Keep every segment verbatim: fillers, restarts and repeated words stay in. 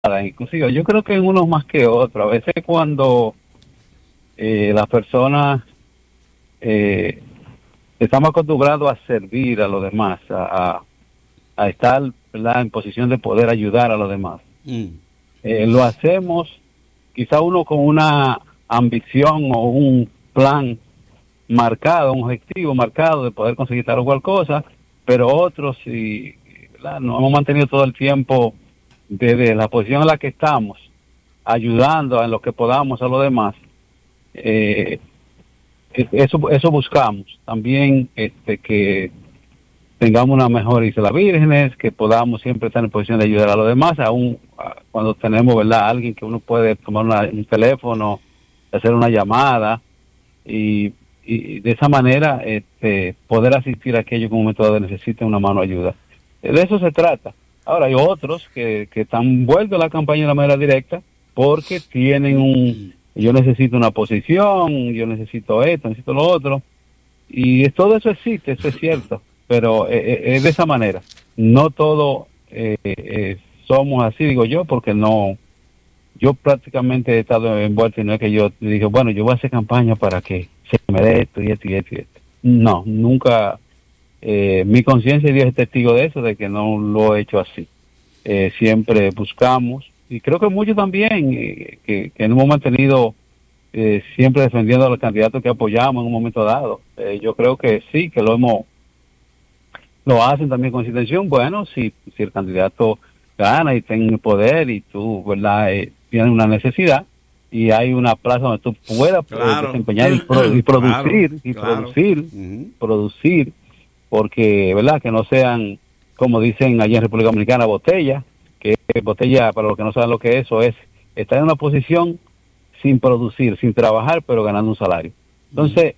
inclusive yo creo que en unos más que otros. A veces cuando eh, las personas eh, estamos acostumbrados a servir a los demás, a, a, a estar, ¿verdad?, en posición de poder ayudar a los demás. Mm. Eh, lo hacemos quizá uno con una ambición o un plan marcado, un objetivo marcado de poder conseguir tal o cual cosa, pero otros, si nos hemos mantenido todo el tiempo desde la posición en la que estamos, ayudando en lo que podamos a los demás, eh, eso eso buscamos. También este que tengamos una mejor isla vírgenes, que podamos siempre estar en posición de ayudar a los demás, aún cuando tenemos, ¿verdad?, alguien que uno puede tomar una, un teléfono, hacer una llamada, y, y de esa manera este, poder asistir a aquellos que en un momento dado necesiten una mano de ayuda. De eso se trata. Ahora hay otros que, que están vueltos a la campaña de la manera directa porque tienen un, yo necesito una posición, yo necesito esto, necesito lo otro, y todo eso existe, eso es cierto, pero eh, es de esa manera. No todo eh, eh, somos así, digo yo, porque no, yo prácticamente he estado envuelto y no es que yo dije, bueno, yo voy a hacer campaña para que se me dé esto y esto y esto y esto. No, nunca. Eh, mi conciencia y Dios es testigo de eso, de que no lo he hecho así. Eh, siempre buscamos, y creo que muchos también, eh, que, que hemos mantenido eh, siempre defendiendo a los candidatos que apoyamos en un momento dado. Eh, yo creo que sí, que lo hemos, lo hacen también con esa intención. Bueno, si, si el candidato gana y tiene poder y tú, ¿verdad?, eh, tienes una necesidad y hay una plaza donde tú puedas claro. desempeñar y, pro, y producir, claro, y claro. producir, uh-huh. producir, porque, ¿verdad?, que no sean, como dicen allá en República Dominicana, botella, que botella, para los que no saben lo que es, eso es estar en una posición sin producir, sin trabajar, pero ganando un salario. Entonces,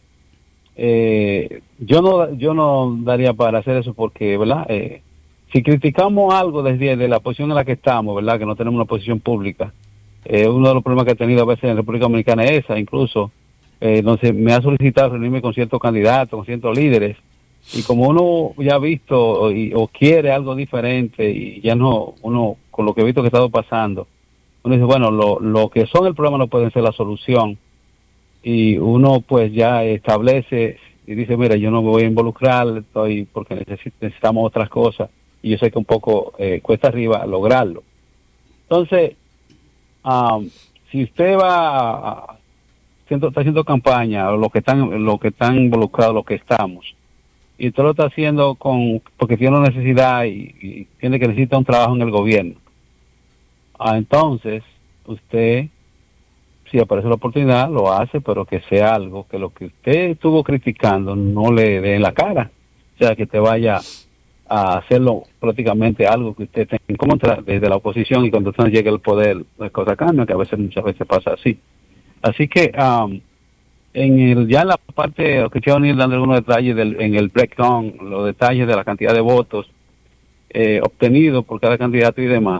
eh, yo no yo no daría para hacer eso porque, ¿verdad?, eh, si criticamos algo desde de la posición en la que estamos, ¿verdad?, que no tenemos una posición pública, eh, uno de los problemas que he tenido a veces en República Dominicana es esa, incluso, eh, entonces me ha solicitado reunirme con ciertos candidatos, con ciertos líderes, y como uno ya ha visto o, y, o quiere algo diferente y ya no, uno con lo que he visto que ha estado pasando, uno dice, bueno, lo, lo que son el problema no pueden ser la solución, y uno pues ya establece y dice, mira, yo no me voy a involucrar, estoy porque necesit- necesitamos otras cosas, y yo sé que un poco eh, cuesta arriba lograrlo. Entonces, um, si usted va a, siendo, está haciendo campaña, o los que están, los que están involucrados, los que estamos, y usted lo está haciendo con porque tiene una necesidad y, y tiene que necesita un trabajo en el gobierno, ah, entonces usted, si aparece la oportunidad, lo hace, pero que sea algo que lo que usted estuvo criticando no le dé en la cara, o sea, que te vaya a hacerlo prácticamente algo que usted esté en contra desde la oposición, y cuando usted llegue al poder las cosas cambian, que a veces muchas veces pasa así. Así que um, en el ya en la parte que quiero ir dando algunos detalles del, en el breakdown, los detalles de la cantidad de votos eh, obtenidos por cada candidato y demás,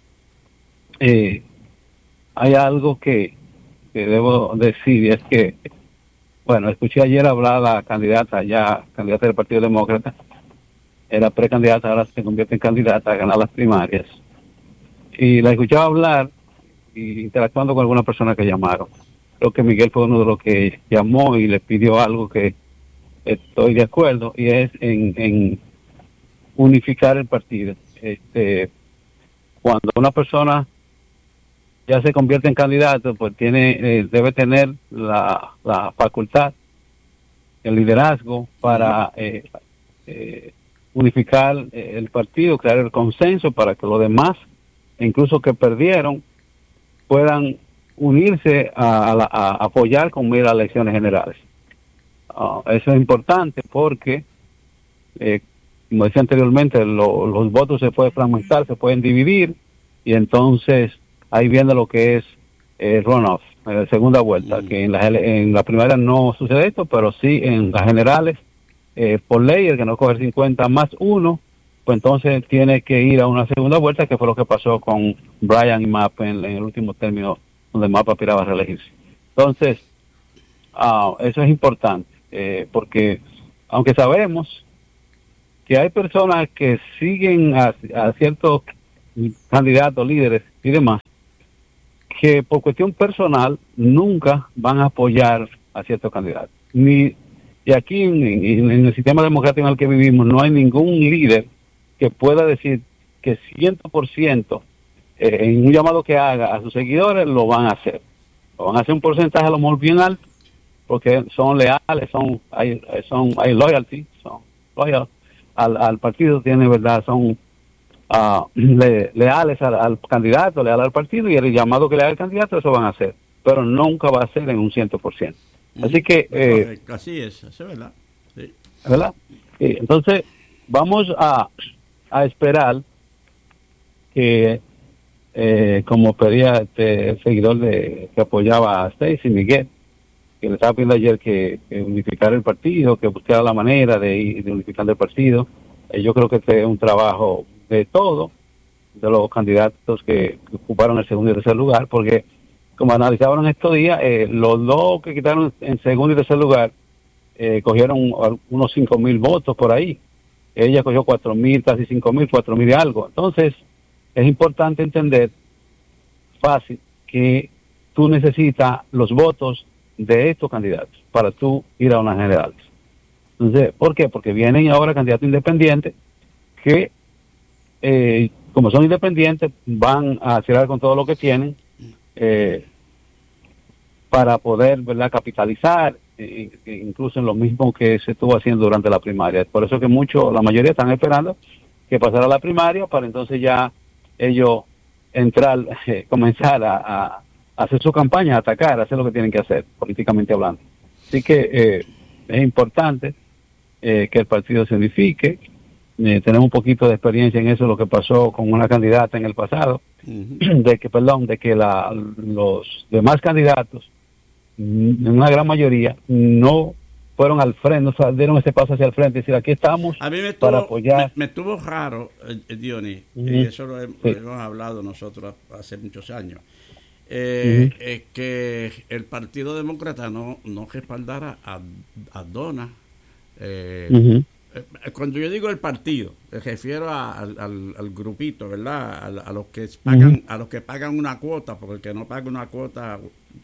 eh, hay algo que, que debo decir, y es que, bueno, escuché ayer hablar a la candidata, ya candidata del Partido Demócrata, era precandidata, ahora se convierte en candidata a ganar las primarias, y la escuchaba hablar y interactuando con algunas personas que llamaron. Creo que Miguel fue uno de los que llamó y le pidió algo que estoy de acuerdo, y es en, en unificar el partido. Este, cuando una persona ya se convierte en candidato, pues tiene eh, debe tener la, la facultad, el liderazgo para eh, eh, unificar eh, el partido, crear el consenso para que los demás, incluso que perdieron, puedan unirse a, a, a apoyar con miras a las elecciones generales. Uh, eso es importante porque, eh, como decía anteriormente, lo, los votos se pueden fragmentar, se pueden dividir, y entonces ahí viene lo que es eh, runoff, eh, segunda vuelta, mm. que en la, en la primera no sucede esto, pero sí en las generales, eh, por ley, el que no coge cincuenta más uno, pues entonces tiene que ir a una segunda vuelta, que fue lo que pasó con Brian y Mapa en, en el último término, donde Mapa aspiraba a reelegirse. Entonces, uh, eso es importante, eh, porque aunque sabemos que hay personas que siguen a, a ciertos candidatos, líderes, y demás, que por cuestión personal nunca van a apoyar a ciertos candidatos. Ni, y aquí en, en, en el sistema democrático en el que vivimos no hay ningún líder que pueda decir que cien por ciento eh, en un llamado que haga a sus seguidores lo van a hacer. Lo van a hacer un porcentaje a lo mejor bien alto, porque son leales, son hay, son, hay loyalty, son loyal al, al partido, tiene verdad, son Uh, le, leales al, al candidato, leales al partido, y el llamado que le haga el candidato, eso van a hacer, pero nunca va a ser en un ciento por ciento. Así que... Eh, así es, eso es verdad. Sí. ¿Verdad? Sí, entonces, vamos a, a esperar que, eh, como pedía este seguidor de, que apoyaba a Stacey, Miguel, que le estaba pidiendo ayer que, que unificara el partido, que buscara la manera de, ir, de unificar el partido. Eh, yo creo que este es un trabajo de todo, de los candidatos que, que ocuparon el segundo y tercer lugar, porque como analizaban en estos días, eh, los dos que quitaron en segundo y tercer lugar eh, cogieron unos cinco mil votos por ahí. Ella cogió cuatro mil, casi cinco mil, cuatro mil y algo. Entonces, es importante entender fácil que tú necesitas los votos de estos candidatos para tú ir a unas generales. Entonces, ¿por qué? Porque vienen ahora candidatos independientes que Eh, como son independientes, van a cerrar con todo lo que tienen eh, para poder, ¿verdad?, capitalizar, eh, incluso en lo mismo que se estuvo haciendo durante la primaria. Por eso que muchos, la mayoría están esperando que pasara la primaria para entonces ya ellos entrar, eh, comenzar a, a hacer su campaña, a atacar, a hacer lo que tienen que hacer, políticamente hablando. Así que eh, es importante eh, que el partido se unifique. Eh, tenemos un poquito de experiencia en eso, lo que pasó con una candidata en el pasado, uh-huh. de que, perdón, de que la, los demás candidatos, en una gran mayoría, no fueron al frente, no dieron ese paso hacia el frente, es decir, aquí estamos a mí me estuvo, para apoyar. Me, me estuvo raro, eh, Dionis, uh-huh. y eso lo, he, sí. lo hemos hablado nosotros hace muchos años, eh, uh-huh. eh, que el Partido Demócrata no, no respaldara a, a Donna. Eh, uh-huh. Cuando yo digo el partido, me refiero a, al, al, al grupito, ¿verdad? A, a los que pagan, uh-huh. a los que pagan una cuota, porque el que no paga una cuota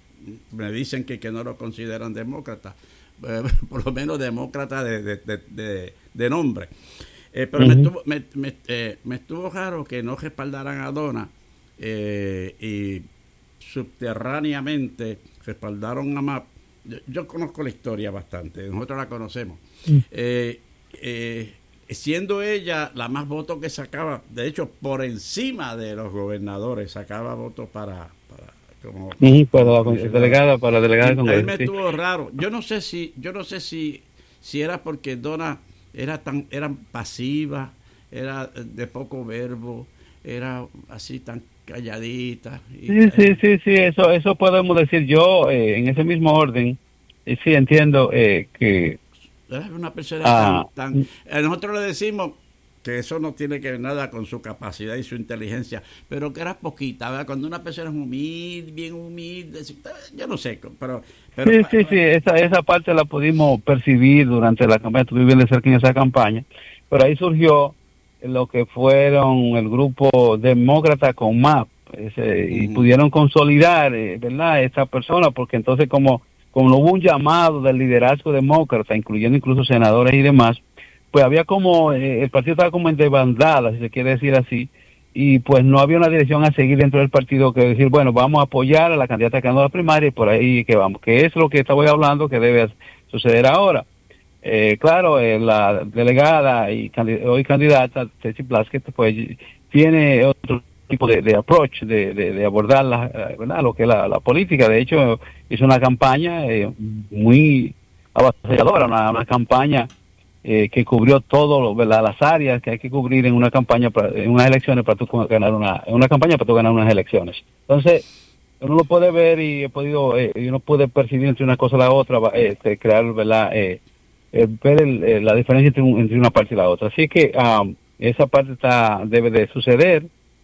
me dicen que, que no lo consideran demócrata, eh, por lo menos demócrata de, de, de, de, de nombre. Eh, pero uh-huh. me, estuvo, me, me, eh, me estuvo raro que no respaldaran a Donna eh, y subterráneamente respaldaron a M A P. Yo, yo conozco la historia bastante, nosotros la conocemos. Uh-huh. Eh, Eh, siendo ella la más votos que sacaba, de hecho por encima de los gobernadores, sacaba votos para para como sí, para la delegada, para la delegada con él. Me sí. estuvo raro. Yo no sé si yo no sé si si era porque Donna era tan era pasiva, era de poco verbo, era así tan calladita. Y, sí, sí, sí, sí, eso eso podemos decir. Yo eh, en ese mismo orden eh, sí entiendo eh, que es una persona ah. tan, tan... Nosotros le decimos que eso no tiene que ver nada con su capacidad y su inteligencia, pero que era poquita, ¿verdad? Cuando una persona es humilde, bien humilde, yo no sé, pero... pero sí, sí, sí, esa, esa parte la pudimos percibir durante la campaña, estuve bien de cerca en esa campaña, pero ahí surgió lo que fueron el grupo demócrata con M A P, ese, uh-huh. y pudieron consolidar, ¿verdad?, esta persona, porque entonces como... como hubo un llamado del liderazgo demócrata, incluyendo incluso senadores y demás, pues había como, eh, el partido estaba como en desbandada, si se quiere decir así, y pues no había una dirección a seguir dentro del partido que decir, bueno, vamos a apoyar a la candidata que ganó la primaria y por ahí que vamos, que es lo que estaba hablando que debe suceder ahora. Eh, claro, eh, la delegada y candid- hoy candidata, Stacey Plaskett, pues tiene otro tipo de, de approach, de, de, de abordar la, ¿verdad?, lo que es la, la política. De hecho, hizo una campaña eh, muy avasalladora, una, una campaña eh, que cubrió todo, ¿verdad?, las áreas que hay que cubrir en una campaña, para, en unas elecciones para tú ganar una, en una campaña para tú ganar unas elecciones. Entonces, uno lo puede ver y he podido, eh, uno puede percibir entre una cosa y la otra, eh, crear, ¿verdad?, eh, eh, ver el, eh, la diferencia entre, un, entre una parte y la otra. Así que um, esa parte está debe de suceder.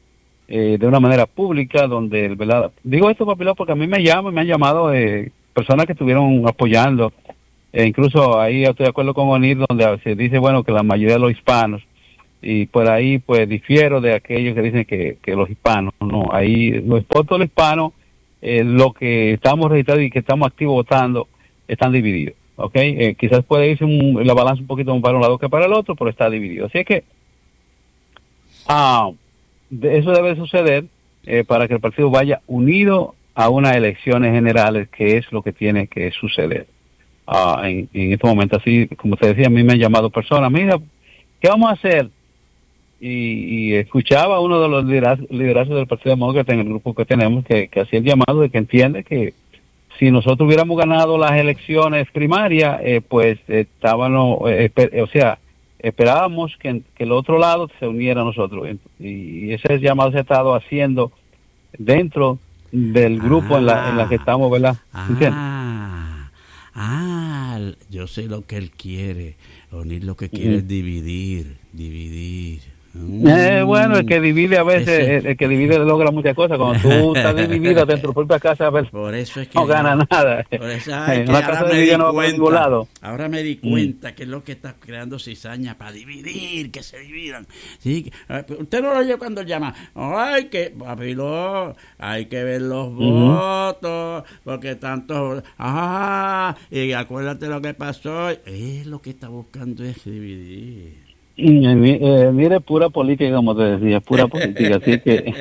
Eh, de una manera pública, donde, ¿verdad? Digo esto, Papilón, porque a mí me llaman, me han llamado eh, personas que estuvieron apoyando, e incluso ahí estoy de acuerdo con Onir, donde se dice, bueno, que la mayoría de los hispanos y por ahí pues difiero de aquellos que dicen que, que los hispanos, no, ahí los votos los hispanos, eh, lo que estamos registrados y que estamos activos votando, están divididos, ¿ok? Eh, quizás puede irse un, la balanza un poquito más para un lado que para el otro, pero está dividido. Así es que ah, de eso debe suceder eh, para que el partido vaya unido a unas elecciones generales, que es lo que tiene que suceder. Uh, en, en este momento, así como te decía, a mí me han llamado personas, mira, ¿qué vamos a hacer? Y, y escuchaba a uno de los liderazgos, liderazgos del Partido Demócrata en el grupo que tenemos, que, que hacía el llamado de que entiende que si nosotros hubiéramos ganado las elecciones primarias, eh, pues estábamos, eh, esper, o sea, esperábamos que, que el otro lado se uniera a nosotros. Y, y ese llamado se ha estado haciendo dentro del grupo ah, en, la, en la que estamos, ¿verdad? ¿Entiendes? Ah. Ah, yo sé lo que él quiere. Onir lo que quiere mm. es dividir, dividir. Mm. Eh, bueno, el que divide a veces, Ese, el, el que divide logra muchas cosas. Cuando tú estás dividido dentro de tu propia casa, a ver, por eso es que no gana nada. Por eso, ay, una casa de no va cuenta, lado. Ahora me di cuenta mm. que es lo que está creando cizaña para dividir, que se dividan. Sí, usted no lo oye cuando llama. Ay, que papilo, hay que ver los mm. votos, porque tantos, ajá, y acuérdate lo que pasó. Es lo que está buscando es dividir. Eh, mire, pura política, como te decía, pura política, así que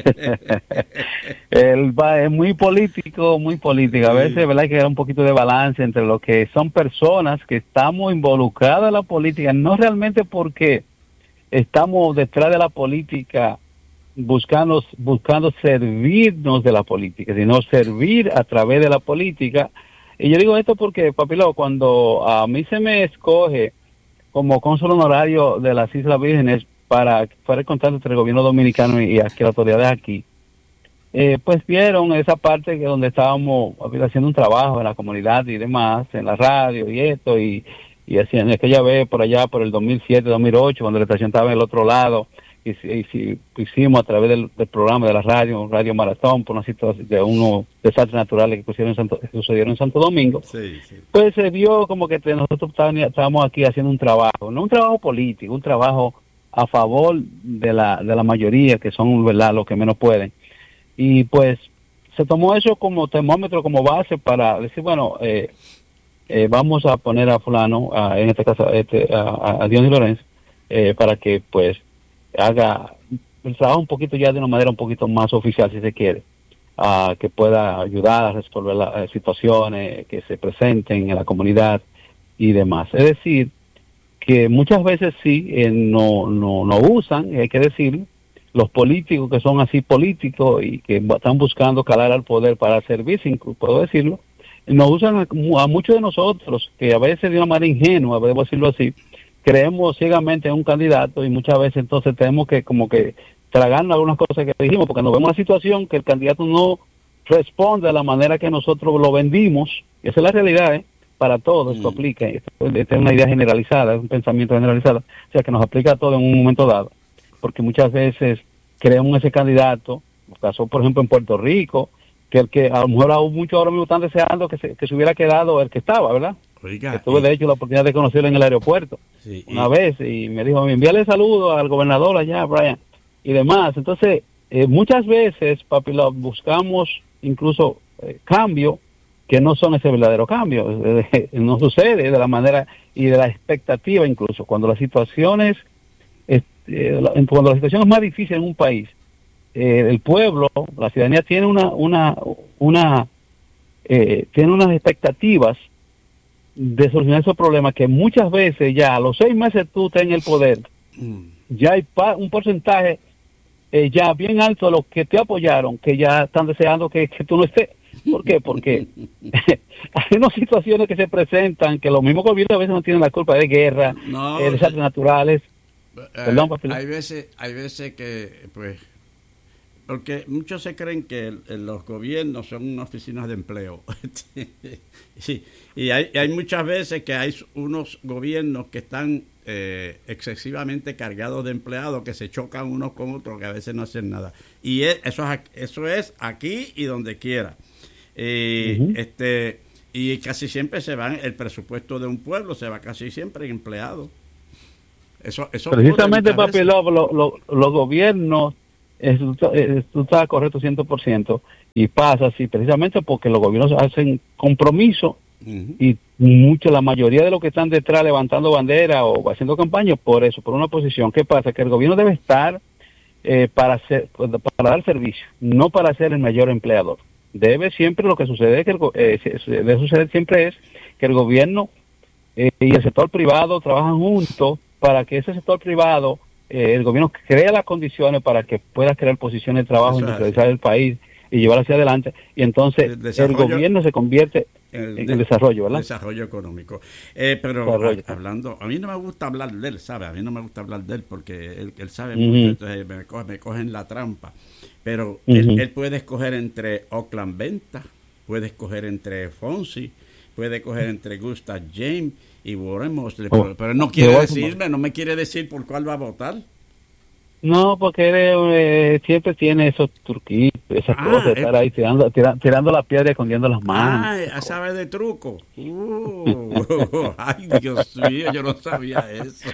él va, es muy político, muy política. A veces, ¿verdad? Hay que dar un poquito de balance entre lo que son personas que estamos involucradas en la política, no realmente porque estamos detrás de la política buscando, buscando servirnos de la política, sino servir a través de la política. Y yo digo esto porque, papilo, cuando a mí se me escoge como cónsul honorario de las Islas Vírgenes para fuera el contacto entre el gobierno dominicano y, y aquí las autoridades aquí, eh, pues vieron esa parte que donde estábamos haciendo un trabajo en la comunidad y demás, en la radio y esto, y, y así en aquella vez por allá, por el dos mil siete, dos mil ocho, cuando la estación estaba en el otro lado, y, y, y hicimos a través del, del programa de la radio, un radio maratón, por una situación de unos desastres naturales que, pusieron en Santo, que sucedieron en Santo Domingo, sí, sí. Pues se vio como que nosotros estábamos aquí haciendo un trabajo, no un trabajo político, un trabajo a favor de la de la mayoría, que son, ¿verdad?, los que menos pueden. Y pues se tomó eso como termómetro, como base para decir, bueno, eh, eh, vamos a poner a fulano, a, en este caso este, a, a Dionis Lorenzo, eh, para que pues haga el trabajo un poquito ya de una manera un poquito más oficial, si se quiere, uh, que pueda ayudar a resolver las uh, situaciones que se presenten en la comunidad y demás. Es decir, que muchas veces sí eh, no, no, no usan, hay que decir, los políticos que son así políticos y que están buscando calar al poder para servirse, incluso, puedo decirlo, nos usan a, a muchos de nosotros, que a veces de una manera ingenua, debo decirlo así, creemos ciegamente en un candidato y muchas veces entonces tenemos que como que tragarnos algunas cosas que dijimos, porque nos vemos en una situación que el candidato no responde de la manera que nosotros lo vendimos, y esa es la realidad, ¿eh? Para todos, mm. esto aplica, esto, esto es una idea generalizada, es un pensamiento generalizado, o sea que nos aplica a todo en un momento dado, porque muchas veces creemos ese candidato, pasó por ejemplo en Puerto Rico, que el que a lo mejor aún muchos ahora mismo están deseando que se, que se hubiera quedado el que estaba, ¿verdad? Oiga, que tuve y... de hecho la oportunidad de conocerlo en el aeropuerto sí, una y... vez y me dijo, envíale saludos al gobernador allá, Brian, y demás. Entonces, eh, muchas veces, papi, lo buscamos incluso eh, cambio que no son ese verdadero cambio, eh, no sucede de la manera y de la expectativa incluso, cuando las situaciones, eh, cuando la situación es más difícil en un país, eh, el pueblo, la ciudadanía tiene una, una, una, eh, tiene unas expectativas de solucionar esos problemas que muchas veces ya a los seis meses tú estás en el poder, mm. ya hay pa- un porcentaje eh, ya bien alto de los que te apoyaron, que ya están deseando que, que tú no estés. ¿Por qué? Porque hay unas situaciones que se presentan que los mismos gobiernos a veces no tienen la culpa de guerra, no, eh, desastres naturales. Eh, Perdón, hay veces, hay veces que, pues, porque muchos se creen que el, el, los gobiernos son oficinas de empleo. Sí, y hay, hay muchas veces que hay unos gobiernos que están eh, excesivamente cargados de empleados que se chocan unos con otros, que a veces no hacen nada. Y es, eso, es, eso es aquí y donde quiera. Eh, uh-huh. este y casi siempre se va, el presupuesto de un pueblo se va casi siempre en empleados. Eso, eso Precisamente, papi, lo, lo, lo, los gobiernos, es, es, tú estás correcto cien por ciento, y pasa así, precisamente porque los gobiernos hacen compromiso, uh-huh. y mucho, la mayoría de los que están detrás levantando bandera o haciendo campaña, por eso, por una posición. ¿Qué pasa? Que el gobierno debe estar eh, para, hacer, para dar servicio, no para ser el mayor empleador. Debe siempre, lo que sucede, que el, eh, debe suceder siempre es que el gobierno eh, y el sector privado trabajan juntos para que ese sector privado, eh, el gobierno crea las condiciones para que pueda crear posiciones de trabajo, industrializar el país y llevar hacia adelante, y entonces el, el gobierno se convierte el, en el desarrollo, ¿verdad? Desarrollo económico. Eh, pero desarrollo. hablando, a mí no me gusta hablar de él, ¿sabe? A mí no me gusta hablar de él porque él, él sabe uh-huh. mucho, entonces me, coge, me cogen la trampa. Pero uh-huh. él, él puede escoger entre Oakland Venta, puede escoger entre Fonsi, puede escoger entre Gustav James y Warren Mosley, oh. pero, pero él no quiere decirme, no me quiere decir por cuál va a votar. No, porque él eh, siempre tiene esos truquitos, esas ah, cosas, estar ahí tirando, tirando, tirando la piedra y escondiendo las manos. Ah, sabe de truco. Uh, ay, Dios mío, yo no sabía eso.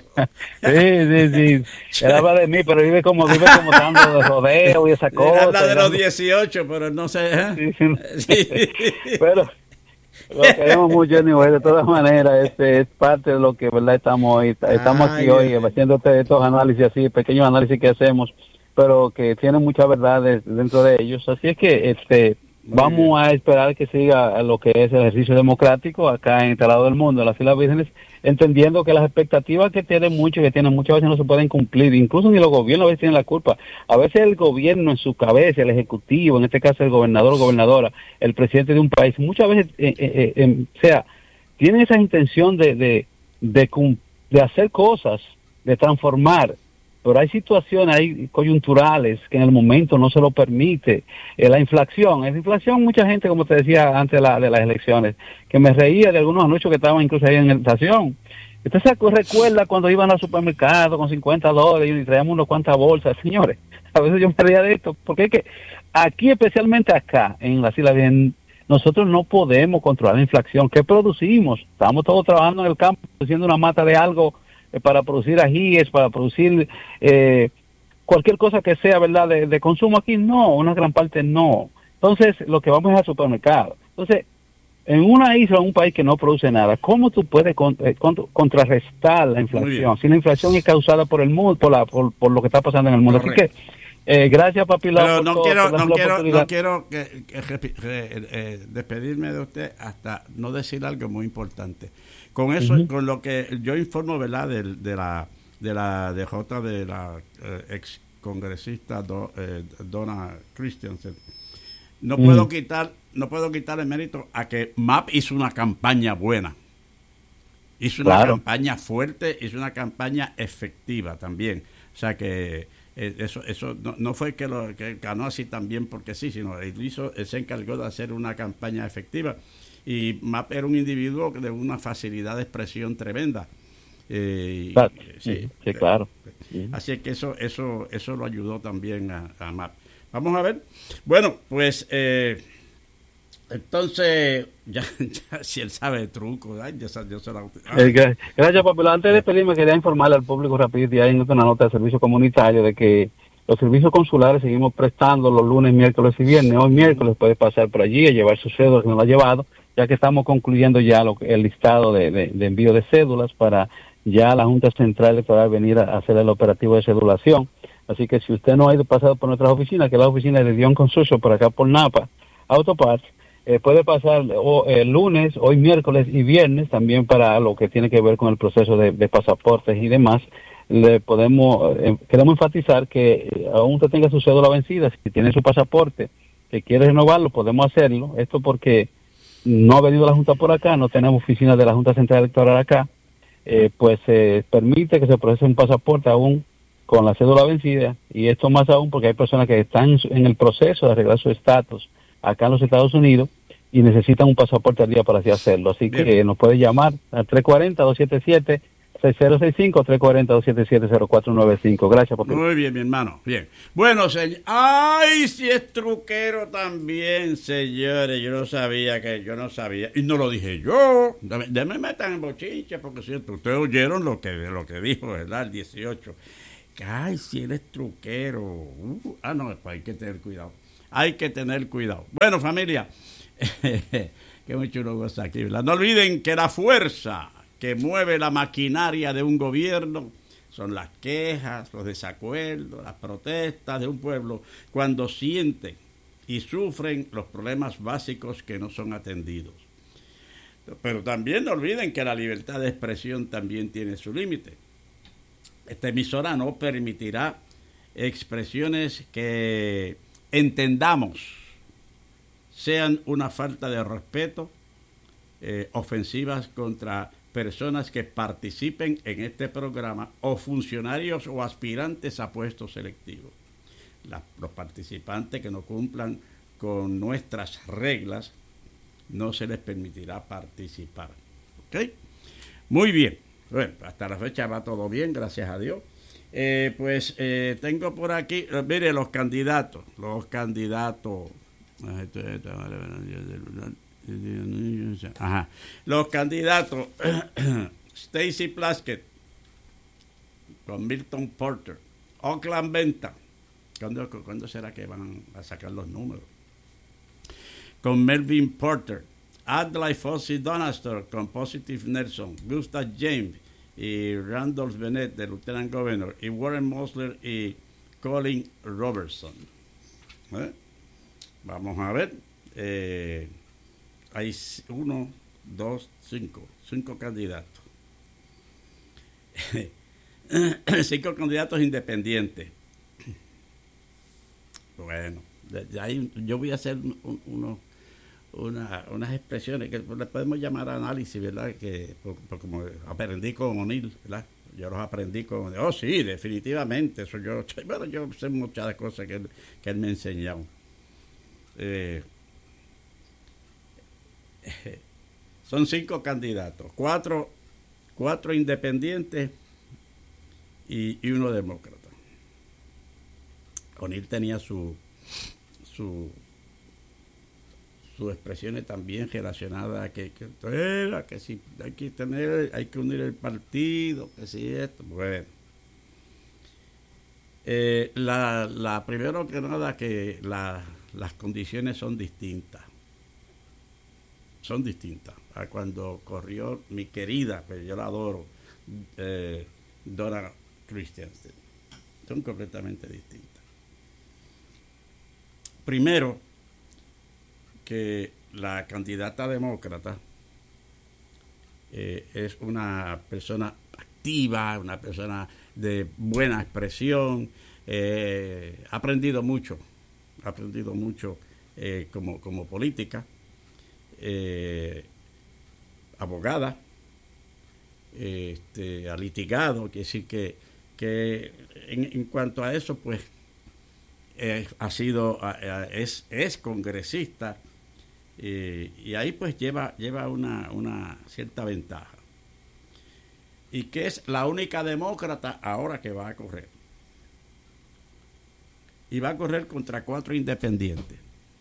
Sí, sí, sí. Él habla de mí, pero vive como vive como dando de rodeo y esa cosa. Él habla de los dieciocho, pero no sé. ¿eh? Sí, sí. Sí. Pero lo queremos mucho, anyway, de todas maneras, este es parte de lo que, ¿verdad? Estamos hoy, estamos aquí hoy haciendo estos análisis así, pequeños análisis que hacemos, pero que tienen muchas verdades dentro de ellos. Así es que este vamos a esperar que siga lo que es el ejercicio democrático acá en este lado del mundo, en las Islas Vírgenes, entendiendo que las expectativas que tienen muchos, que tienen muchas veces no se pueden cumplir, incluso ni los gobiernos a veces tienen la culpa. A veces el gobierno en su cabeza, el ejecutivo, en este caso el gobernador o gobernadora, el presidente de un país, muchas veces, eh, eh, eh, o sea, tienen esa intención de, de, de, de hacer cosas, de transformar, pero hay situaciones, hay coyunturales que en el momento no se lo permite. Eh, la inflación, la inflación, mucha gente, como te decía antes de, la, de las elecciones, que me reía de algunos anuncios que estaban incluso ahí en la inflación. Usted se recuerda cuando iban al supermercado con cincuenta dólares y traíamos unas cuantas bolsas. Señores, a veces yo me reía de esto, porque es que aquí, especialmente acá, en las Islas Vírgenes, nosotros no podemos controlar la inflación. ¿Qué producimos? Estamos todos trabajando en el campo, haciendo una mata de algo, para producir ajíes, para producir eh, cualquier cosa que sea, ¿verdad?, de, de consumo aquí, no, una gran parte no. Entonces, lo que vamos es al supermercado. Entonces, en una isla, en un país que no produce nada, ¿cómo tú puedes con, eh, contra, contrarrestar la inflación? Si la inflación es causada por el mundo, por, la, por, por lo que está pasando en el mundo. Correcto. Así que, eh, gracias, Papi Lau. Pero no todo, quiero, no quiero, no quiero que, que, que, que eh, despedirme de usted hasta no decir algo muy importante. Con eso, uh-huh. con lo que yo informo, ¿verdad?, de, de la de la derrota de la eh, ex congresista Do, eh, Donna Christensen, no uh-huh. puedo quitar no puedo quitar el mérito a que M A P hizo una campaña buena, hizo una claro. campaña fuerte, hizo una campaña efectiva también. O sea que eh, eso eso no, no fue que lo que ganó así también porque sí, sino él hizo, él se encargó de hacer una campaña efectiva. Y M A P era un individuo de una facilidad de expresión tremenda. Eh, claro. y, sí, sí, claro. Así es que eso eso eso lo ayudó también a, a M A P. Vamos a ver. Bueno, pues eh, entonces, ya, ya si él sabe de trucos, ay, yo, yo se la... eh, gracias, Papi. Antes de despedirme, quería informarle al público rapidito, ya en una nota de servicio comunitario, de que los servicios consulares seguimos prestando los lunes, miércoles y viernes. Hoy miércoles puede pasar por allí a llevar su cédula, que no lo ha llevado, ya que estamos concluyendo ya lo, el listado de, de, de envío de cédulas para ya la Junta Central Electoral venir a hacer el operativo de cedulación. Así que si usted no ha ido pasado por nuestras oficinas, que es la oficina de Dion Construction por acá por Napa, Autoparts, eh, puede pasar o, el lunes, hoy miércoles y viernes también para lo que tiene que ver con el proceso de, de pasaportes y demás. Le podemos, eh, queremos enfatizar que eh, aún usted tenga su cédula vencida, si tiene su pasaporte, que quiere renovarlo, podemos hacerlo. Esto porque no ha venido la Junta por acá, no tenemos oficinas de la Junta Central Electoral acá, eh, pues se eh, permite que se procese un pasaporte aún con la cédula vencida, y esto más aún porque hay personas que están en el proceso de arreglar su estatus acá en los Estados Unidos y necesitan un pasaporte al día para así hacerlo. Así Bien. que nos puede llamar al tres cuatro cero, dos siete siete, seis cero seis cinco, tres cuatro cero, siete siete cero cuatro nueve cinco. Gracias por tu... Muy bien, mi hermano. Bien. Bueno, señor. ¡Ay, si es truquero también, señores! Yo no sabía que... Yo no sabía. Y no lo dije yo. Ya me metan en bochinche, porque si ustedes oyeron lo que, lo que dijo, ¿verdad? El dieciocho. ¡Ay, si él es truquero! Uh, ah, no, pues hay que tener cuidado. Hay que tener cuidado. Bueno, familia. Qué muy chulo goza aquí, ¿verdad? No olviden que la fuerza que mueve la maquinaria de un gobierno son las quejas, los desacuerdos, las protestas de un pueblo cuando sienten y sufren los problemas básicos que no son atendidos. Pero también no olviden que la libertad de expresión también tiene su límite. Esta emisora no permitirá expresiones que entendamos sean una falta de respeto, eh, ofensivas contra personas que participen en este programa o funcionarios o aspirantes a puestos selectivos. La, los participantes que no cumplan con nuestras reglas no se les permitirá participar. ¿Ok? Muy bien. Bueno, hasta la fecha va todo bien, gracias a Dios. Eh, pues eh, tengo por aquí, eh, mire, los candidatos, los candidatos. Ajá. Los candidatos Stacey Plaskett con Milton Porter, Oakland Venta. ¿Cuándo, ¿Cuándo será que van a sacar los números? Con Melvin Porter, Adlai Fossey Donastor con Positive Nelson, Gustav James y Randolph Bennett de Lieutenant Governor, y Warren Mosler y Colin Robertson. ¿Eh? Vamos a ver. Eh, hay uno, dos, cinco. Cinco candidatos. Cinco candidatos independientes. Bueno, de, de ahí yo voy a hacer un, uno, una, unas expresiones que le podemos llamar análisis, ¿verdad? Que por, por como aprendí con O'Neill, ¿verdad? Yo los aprendí con... Oh, sí, definitivamente. Eso yo, bueno, yo sé muchas cosas que él, que él me enseñó. Eh, eh, son cinco candidatos, cuatro, cuatro independientes y, y uno demócrata. O'Neill tenía su, su sus expresiones también relacionadas a que, que, era, que si hay que tener, hay que unir el partido, que si esto, bueno. Eh, la, la primero que nada que la, las condiciones son distintas. Son distintas a cuando corrió mi querida, que yo la adoro, eh, Dora Christensen. Son completamente distintas. Primero, que la candidata demócrata eh, es una persona activa, una persona de buena expresión, eh, ha aprendido mucho, ha aprendido mucho eh, como, como política, eh, abogada, eh, este, ha litigado, quiere decir que, que en, en cuanto a eso, pues eh, ha sido, eh, es, es congresista. Eh, y ahí pues lleva, lleva una, una cierta ventaja. Y que es la única demócrata ahora que va a correr. Y va a correr contra cuatro independientes.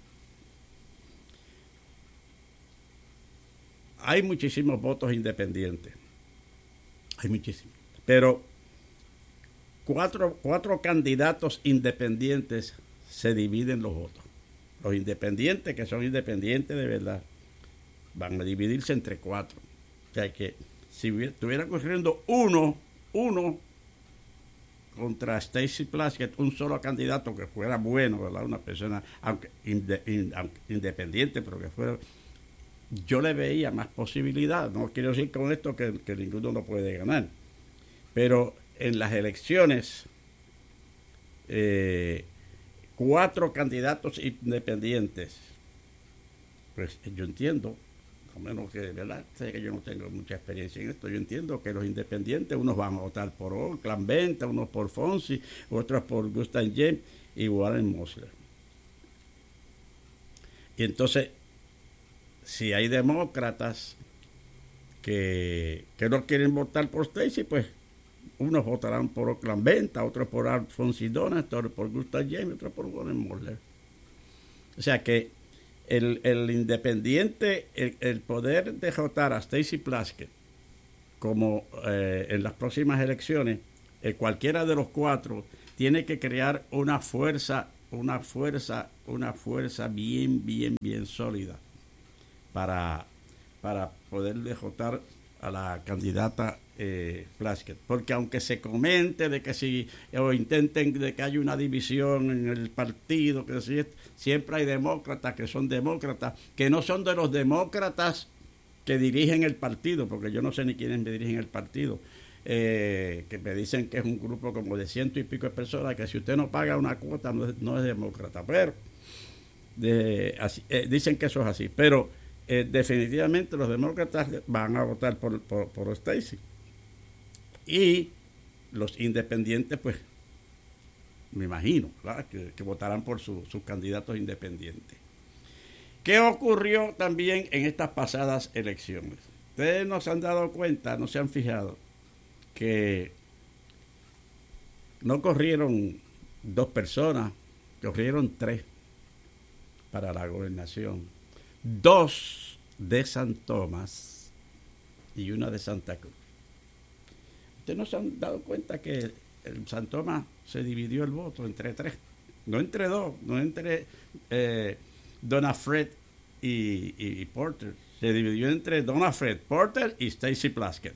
Hay muchísimos votos independientes. Hay muchísimos. Pero cuatro, cuatro candidatos independientes se dividen los votos. Los independientes, que son independientes de verdad, van a dividirse entre cuatro. O sea que si estuviera corriendo uno, uno contra Stacey Plaskett, un solo candidato que fuera bueno, ¿verdad? Una persona, aunque, inde, in, aunque independiente, pero que fuera, yo le veía más posibilidad. No quiero decir con esto que, que ninguno lo puede ganar. Pero en las elecciones, eh, cuatro candidatos independientes, pues yo entiendo, a menos que, ¿verdad? Sé que yo no tengo mucha experiencia en esto, yo entiendo que los independientes, unos van a votar por Oakland Venta, unos por Fossey, otros por Gustav James y Warren Mosler. Y entonces, si hay demócratas que, que no quieren votar por Stacey, pues unos votarán por Oakland Venta, otros por Alphonse Donald, otros por Gustav James, otros por Warren Moeller. O sea que el, el independiente, el, el poder derrotar a Stacey Plaskett como eh, en las próximas elecciones, eh, cualquiera de los cuatro tiene que crear una fuerza, una fuerza, una fuerza bien, bien, bien sólida para, para poder derrotar a la candidata eh, Plaskett, porque aunque se comente de que si o intenten de que haya una división en el partido, que si, siempre hay demócratas que son demócratas, que no son de los demócratas que dirigen el partido, porque yo no sé ni quiénes me dirigen el partido, eh, que me dicen que es un grupo como de ciento y pico de personas, que si usted no paga una cuota no es, no es demócrata, pero de, así, eh, dicen que eso es así, pero Eh, definitivamente los demócratas van a votar por, por, por Stacey, y los independientes pues me imagino, ¿verdad?, que, que votarán por su, sus candidatos independientes. ¿Qué ocurrió también en estas pasadas elecciones? Ustedes no se han dado cuenta, no se han fijado que no corrieron dos personas, corrieron tres para la gobernación. Dos de San Tomás y una de Santa Cruz. Ustedes no se han dado cuenta que en San Tomás se dividió el voto entre tres, no entre dos, no entre eh, Donna Fred y, y, y Porter, se dividió entre Donna Fred, Porter y Stacey Plaskett.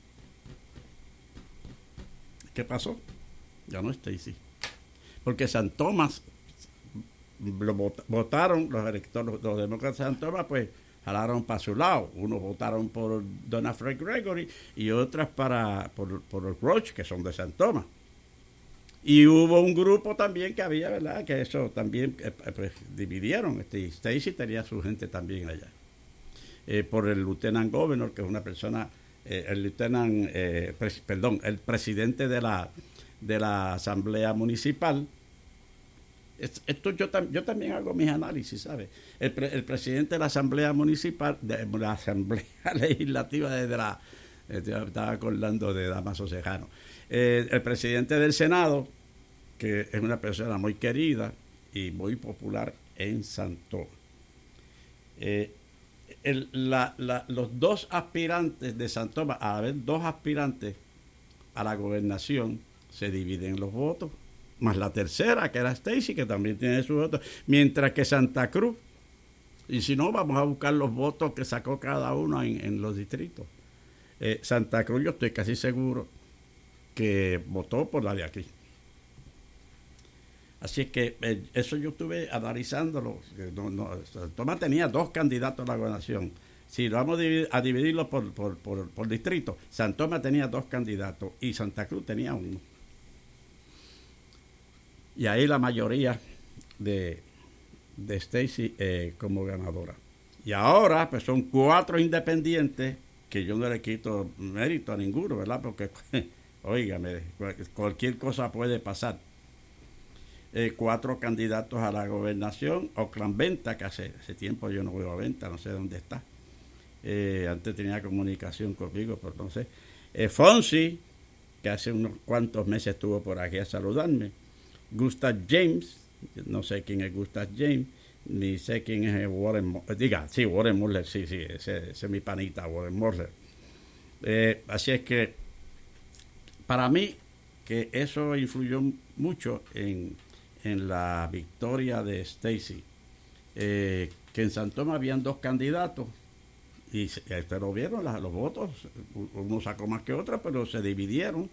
¿Qué pasó? Ya no Stacey, porque San Tomás lo votaron los electores, los, los demócratas de San Tomás, pues jalaron para su lado. Unos votaron por Donna Fred Gregory y otras para por, por Roach, que son de San Tomás. Y hubo un grupo también que había, ¿verdad?, que eso también eh, pues, dividieron. Este, Stacey tenía su gente también allá. Eh, por el lieutenant governor, que es una persona, eh, el lieutenant, eh, pres, perdón, el presidente de la de la asamblea municipal. Esto yo, yo también hago mis análisis, ¿sabes? El, pre, el presidente de la Asamblea Municipal, de la Asamblea Legislativa de la... Estaba acordando de Damaso Cejano. Eh, el presidente del Senado, que es una persona muy querida y muy popular en Santo. Eh, el, la, la, los dos aspirantes de San Tomás, a haber dos aspirantes a la gobernación, se dividen los votos, más la tercera, que era Stacey, que también tiene sus votos, mientras que Santa Cruz, y si no, vamos a buscar los votos que sacó cada uno en, en los distritos. Eh, Santa Cruz, yo estoy casi seguro que votó por la de aquí. Así es que eh, eso yo estuve analizándolo. No, no, Tomás tenía dos candidatos a la gobernación. Si lo vamos a, dividir, a dividirlo por, por, por, por distrito, San Tomás tenía dos candidatos y Santa Cruz tenía uno. Y ahí la mayoría de, de Stacey eh, como ganadora. Y ahora pues son cuatro independientes que yo no le quito mérito a ninguno, ¿verdad? Porque, óigame, cualquier cosa puede pasar. Eh, cuatro candidatos a la gobernación. Oakland Venta, que hace, hace tiempo yo no voy a Venta, no sé dónde está. Eh, antes tenía comunicación conmigo, pero no sé. Eh, Fonsi, que hace unos cuantos meses estuvo por aquí a saludarme. Gustav James, no sé quién es Gustav James, ni sé quién es Warren, diga, sí, Warren Moeller, sí, sí, ese, ese es mi panita, Warren Moeller. Eh, así es que, para mí, que eso influyó mucho en, en la victoria de Stacey, eh, que en San Tomás habían dos candidatos, y ustedes lo vieron, la, los votos, uno sacó más que otro, pero se dividieron.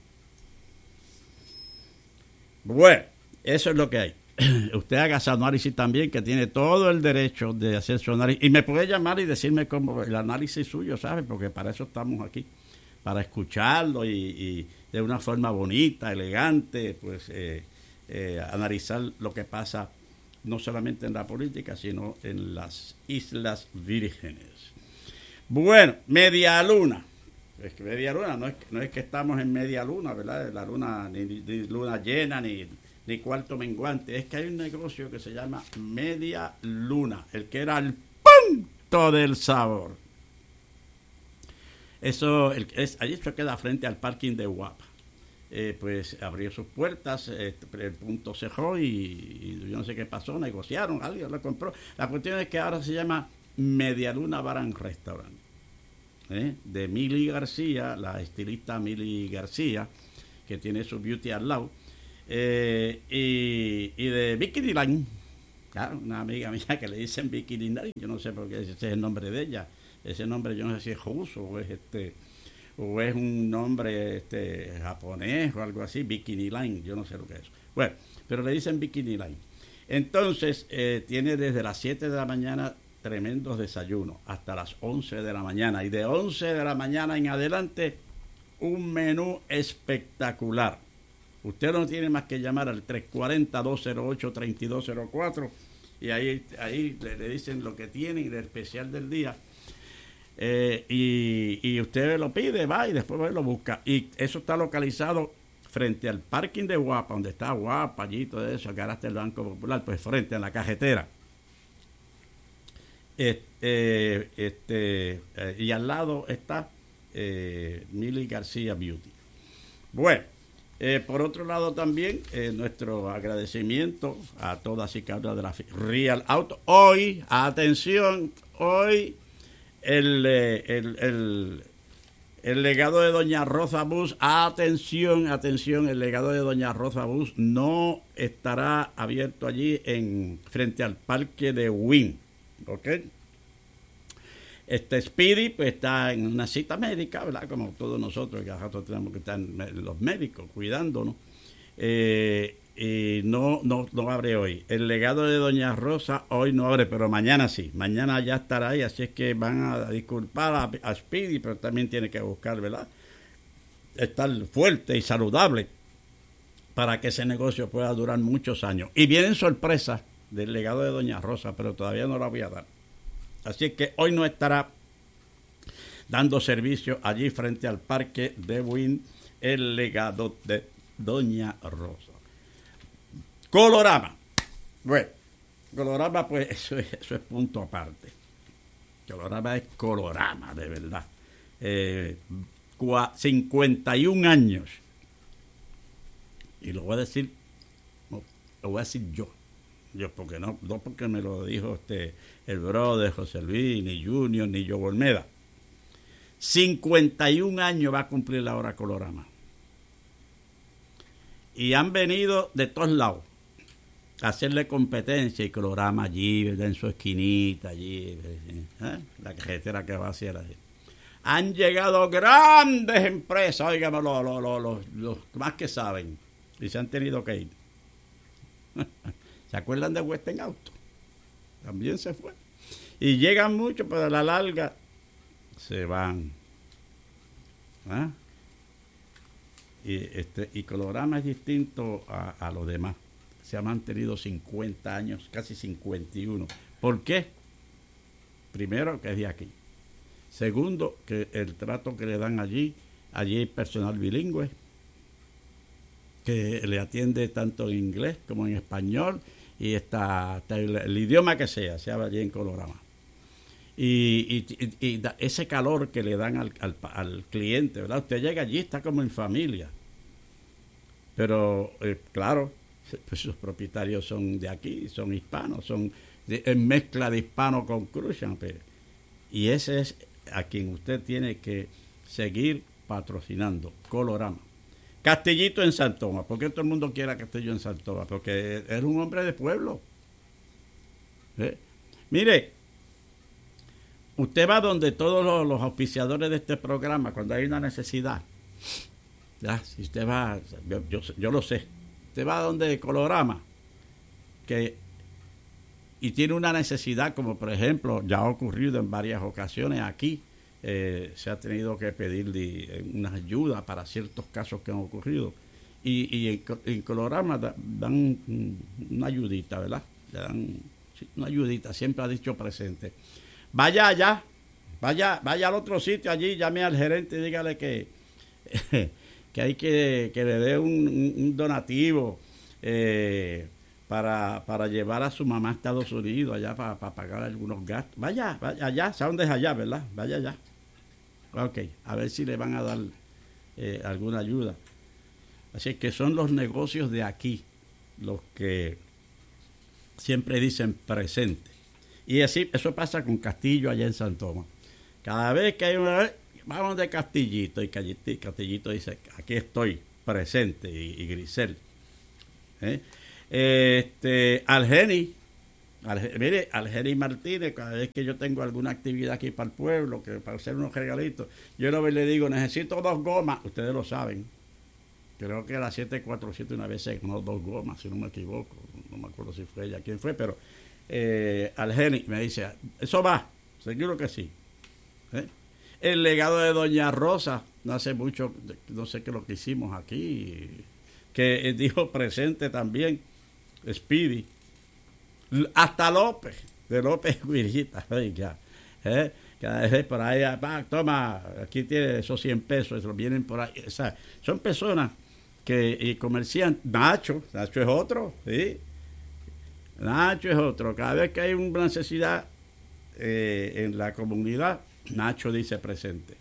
Bueno, eso es lo que hay. Usted haga su análisis también, que tiene todo el derecho de hacer su análisis. Y me puede llamar y decirme cómo el análisis suyo, ¿sabe? Porque para eso estamos aquí, para escucharlo y, y de una forma bonita, elegante, pues eh, eh, analizar lo que pasa no solamente en la política, sino en las Islas Vírgenes. Bueno, media luna. Es que media luna, no es, no es que estamos en media luna, ¿verdad? La luna, ni, ni luna llena, ni, ni cuarto menguante. Es que hay un negocio que se llama media luna, el que era el punto del sabor. Eso, el, es, allí esto queda frente al parking de Guapa. Eh, pues abrió sus puertas, eh, el punto cerró y, y yo no sé qué pasó, negociaron, alguien lo compró. La cuestión es que ahora se llama Medialuna Bar and Restaurant, ¿eh? De Mili García, la estilista Mili García, que tiene su beauty al lado, eh, y, y de Bikini Line, claro, una amiga mía que le dicen Bikini Line, yo no sé por qué ese es el nombre de ella, ese nombre yo no sé si es ruso o es este o es un nombre este japonés o algo así, Bikini Line, yo no sé lo que es. Bueno, pero le dicen Bikini Line. Entonces, eh, tiene desde las siete de la mañana tremendos desayunos, hasta las once de la mañana. Y de once de la mañana en adelante, un menú espectacular. Usted no tiene más que llamar al tres cuatro cero, dos cero ocho, tres dos cero cuatro y ahí, ahí le, le dicen lo que tienen de especial del día. Eh, y, y usted lo pide, va y después va y lo busca. Y eso está localizado frente al parking de Guapa, donde está Guapa, allí todo eso, que ahora está el Banco Popular, pues frente a la carretera. Este, este, eh, y al lado está eh, Mili García Beauty. Bueno, eh, por otro lado también eh, nuestro agradecimiento a todas y cada una de las Real Auto. Hoy, atención, hoy El, el, el, el legado de doña Rosa Bus, atención, atención, el legado de doña Rosa Bus no estará abierto allí en frente al parque de Wynn, ¿ok? Este Speedy pues está en una cita médica, ¿verdad? Como todos nosotros, que nosotros tenemos que estar los médicos cuidándonos. Eh, y no, no, no abre hoy. El legado de doña Rosa hoy no abre, pero mañana sí, mañana ya estará ahí, así es que van a disculpar a, a Speedy, pero también tiene que buscar, ¿verdad?, estar fuerte y saludable para que ese negocio pueda durar muchos años. Y vienen sorpresas del legado de doña Rosa, pero todavía no la voy a dar. Así es que hoy no estará dando servicio allí frente al parque de Wynn el legado de doña Rosa. Colorama. Bueno, Colorama, pues eso es, eso es punto aparte. Colorama es Colorama, de verdad. Eh, cincuenta y un años. Y lo voy a decir, no, lo voy a decir yo. Yo, porque no, no porque me lo dijo este el brother José Luis, ni Junior, ni yo Olmeda. cincuenta y un años va a cumplir la hora Colorama. Y han venido de todos lados a hacerle competencia, y Colorama allí, ¿verdad?, en su esquinita, allí, ¿eh?, la carretera que va hacia allí. Han llegado grandes empresas, óigame, los, los, los, los, los más que saben, y se han tenido que ir. ¿Se acuerdan de Western Auto? También se fue. Y llegan muchos, pero a la larga se van. ¿Ah? Y, este, y Colorama es distinto a, a los demás. Se ha mantenido cincuenta años, casi cincuenta y uno. ¿Por qué? Primero, que es de aquí. Segundo, que el trato que le dan allí, allí hay personal bilingüe, que le atiende tanto en inglés como en español, y está, está el, el idioma que sea, se habla allí en Colorama. Y, y, y, y da ese calor que le dan al, al, al cliente, ¿verdad? Usted llega allí, está como en familia. Pero, eh, claro, pues sus propietarios son de aquí, son hispanos, son de, en mezcla de hispano con Crucian. Y ese es a quien usted tiene que seguir patrocinando, Colorama. Castillito en San Tomás. ¿Por qué todo el mundo quiere a Castillo en San Tomás? Porque es un hombre de pueblo. ¿Eh? Mire, usted va donde todos los, los auspiciadores de este programa, cuando hay una necesidad, ¿ya? Si usted va, yo, yo, yo lo sé, usted va donde Colorama, que, y tiene una necesidad, como por ejemplo, ya ha ocurrido en varias ocasiones aquí, eh, se ha tenido que pedir una ayuda para ciertos casos que han ocurrido. Y, y en, en Colorama da, dan una ayudita, ¿verdad? Le dan una ayudita, siempre ha dicho presente. Vaya allá, vaya, vaya al otro sitio allí, llame al gerente y dígale que, que hay que, que le dé un, un donativo eh, para, para llevar a su mamá a Estados Unidos, allá para, para pagar algunos gastos. Vaya, vaya allá, ¿sabe dónde es allá, verdad? Vaya allá. Ok, a ver si le van a dar eh, alguna ayuda. Así que son los negocios de aquí los que siempre dicen presente. Y así, eso pasa con Castillo allá en San Tomás. Cada vez que hay una... Vamos de Castillito, y Castillito dice, aquí estoy, presente, y, y Grisel. ¿Eh? Este, Algeni, Alge, mire, Algeni Martínez, cada vez que yo tengo alguna actividad aquí para el pueblo, que para hacer unos regalitos, yo lo le digo, necesito dos gomas, ustedes lo saben. Creo que a las siete cuarenta y siete una vez se ganó dos gomas, si no me equivoco. No me acuerdo si fue ella, quién fue, pero eh, Algeni me dice, eso va, seguro que sí. ¿Eh? El legado de Doña Rosa, no hace mucho, no sé qué es lo que hicimos aquí, que dijo presente también, Speedy. Hasta López, de López Guirita, oiga, ¿eh? Cada vez por ahí, va, toma, aquí tiene esos cien pesos, eso vienen por ahí, o sea, son personas que y comerciantes. Nacho, Nacho es otro, ¿sí? Nacho es otro. Cada vez que hay una necesidad eh, en la comunidad, Nacho dice presente.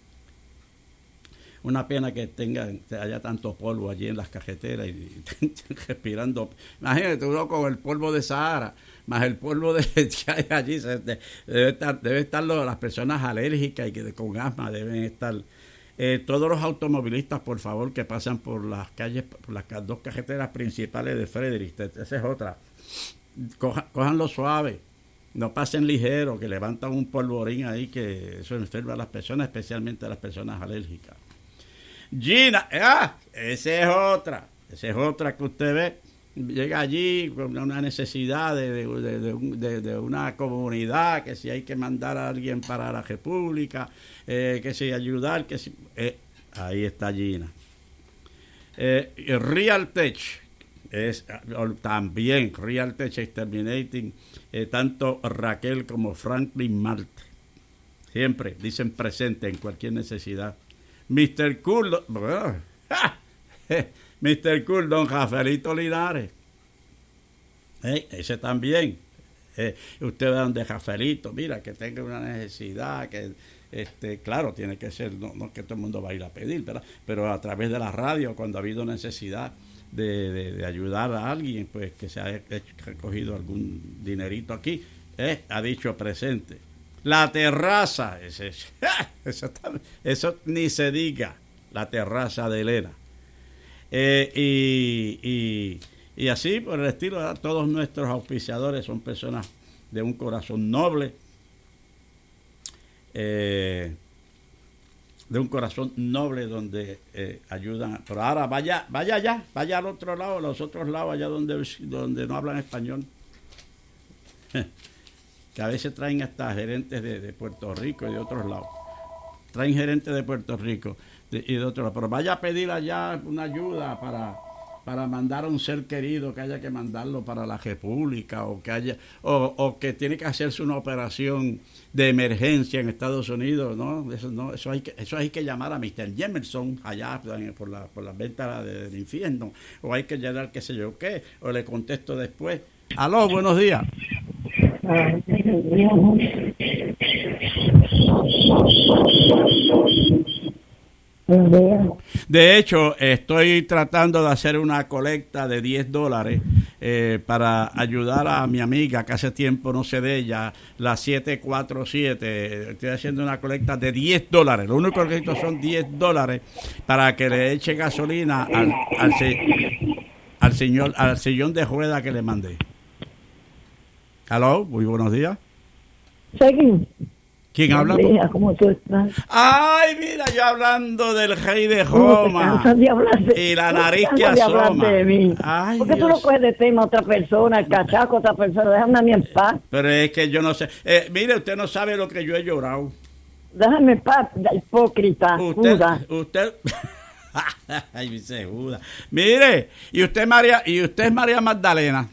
Una pena que tenga haya tanto polvo allí en las carreteras y, y respirando. Imagínate uno con el polvo de Sahara, más el polvo de que hay allí. Se, de, debe estar, debe estar lo, las personas alérgicas y que con asma deben estar. Eh, todos los automovilistas, por favor, que pasan por las calles, por las dos carreteras principales de Frederick, esa es otra. Coja, cójanlo suave, no pasen ligero, que levantan un polvorín ahí que eso enferma a las personas, especialmente a las personas alérgicas. Gina, ah, esa es otra, esa es otra que usted ve, llega allí con una necesidad de, de, de, de, de una comunidad, que si hay que mandar a alguien para la República, eh, que si ayudar, que si, eh, ahí está Gina. Eh, Real Tech es también Real Tech Exterminating, eh, tanto Raquel como Franklin Marte siempre dicen presente en cualquier necesidad. mister Cool, bueno, mister Cool, don Rafaelito Linares, eh, ese también. Eh, usted ve donde Rafaelito, mira, que tenga una necesidad, que este, claro, tiene que ser, no, no que todo el mundo va a ir a pedir, ¿verdad? Pero a través de la radio, cuando ha habido necesidad de, de, de ayudar a alguien, pues que se haya recogido algún dinerito aquí, eh, ha dicho presente. La terraza, ese, eso, eso ni se diga, la terraza de Elena. Eh, y, y, y así por el estilo, ¿verdad? Todos nuestros auspiciadores son personas de un corazón noble, eh, de un corazón noble donde eh, ayudan. Pero ahora vaya, vaya allá, vaya al otro lado, a los otros lados, allá donde, donde no hablan español. Que a veces traen hasta gerentes de, de Puerto Rico y de otros lados. Traen gerentes de Puerto Rico de, y de otros lados. Pero vaya a pedir allá una ayuda para, para mandar a un ser querido, que haya que mandarlo para la República, o que haya o, o que tiene que hacerse una operación de emergencia en Estados Unidos, ¿no? Eso no, eso hay que, eso hay que llamar a mister Jemerson allá por la, por las ventas de, del infierno, o hay que llenar qué sé yo qué, o le contesto después. Aló, buenos días. De hecho, estoy tratando de hacer una colecta de diez dólares eh, para ayudar a mi amiga, que hace tiempo no sé de ella, la siete cuatro siete. Estoy haciendo una colecta de diez dólares. Lo único que necesito son diez dólares para que le eche gasolina al, al, al, señor, al sillón de rueda que le mandé. Aló, muy buenos días. Seguí. ¿Quién habla? Días, ¿cómo tú estás? Ay, mira, yo hablando del rey de Roma. De hablar de, y la nariz que asoma. De mí. Ay, ¿por qué tú no coges de tema a otra persona, el cachaco a otra persona? Déjame a mí en paz. Pero es que yo no sé. Eh, mire, usted no sabe lo que yo he llorado. Déjame en paz, hipócrita. Usted, Judas. usted. Ay, dice Judas. Mire, y usted María, y usted es María Magdalena.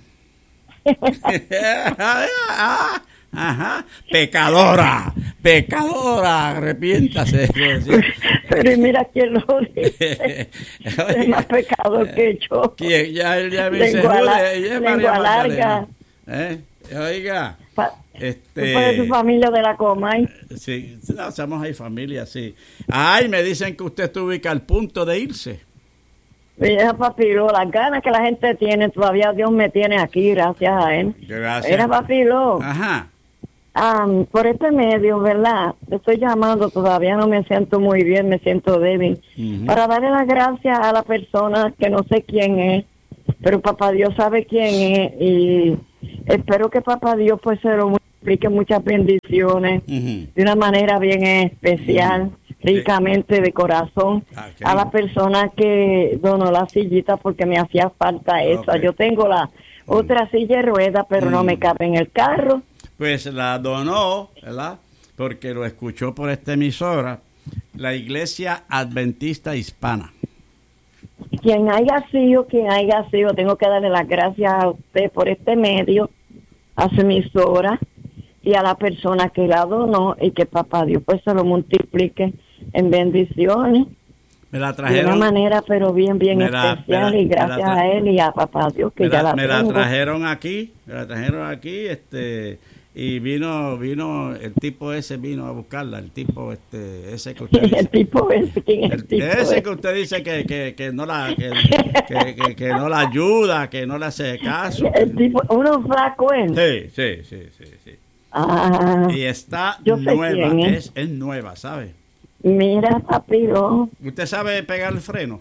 Ajá, pecadora, pecadora, arrepiéntase. Pero mira quién lo dice. Es más pecado que yo. ¿Quién? Ya él ya me dice lengua, la, ella es María larga. ¿Eh? Oiga, Pa, este... ¿Tú su familia de la Comay? Sí, no, somos ahí familia, sí. Ay, me dicen que usted está ubicado al punto de irse. Mira, Papilo, las ganas que la gente tiene, todavía Dios me tiene aquí, gracias a él. Gracias. Mira, Papilo. Ajá. Um, por este medio, ¿verdad? Te estoy llamando, todavía no me siento muy bien, me siento débil. Uh-huh. Para darle las gracias a la persona que no sé quién es, pero Papá Dios sabe quién es y espero que Papá Dios pues se lo multiplique muchas bendiciones uh-huh. de una manera bien especial, uh-huh. ricamente de corazón, okay. a la persona que donó la sillita porque me hacía falta esa. Okay. Yo tengo la uh-huh. otra silla de ruedas, pero uh-huh. no me cabe en el carro. Pues la donó, ¿verdad? Porque lo escuchó por esta emisora, la Iglesia Adventista Hispana. Quien haya sido, quien haya sido, tengo que darle las gracias a usted por este medio, a su emisora y a la persona que la donó y que Papá Dios pues se lo multiplique en bendiciones. Me la trajeron. De una manera, pero bien, bien la, especial la, y gracias tra- a él y a Papá Dios que me ya la, la Me tengo. la trajeron aquí, me la trajeron aquí, este... Y vino, vino, el tipo ese vino a buscarla, el tipo este, ese que usted dice. El tipo ese, ¿quién es el, el tipo ese? Ese que usted dice que, que, que no la, que, que, que, que no la ayuda, que no le hace caso. El tipo, uno flaco él. Sí, sí, sí, sí, sí. Ah, y está yo sé nueva, quién es. es, es nueva, ¿sabe? Mira, Papilo. ¿Usted sabe pegar el freno?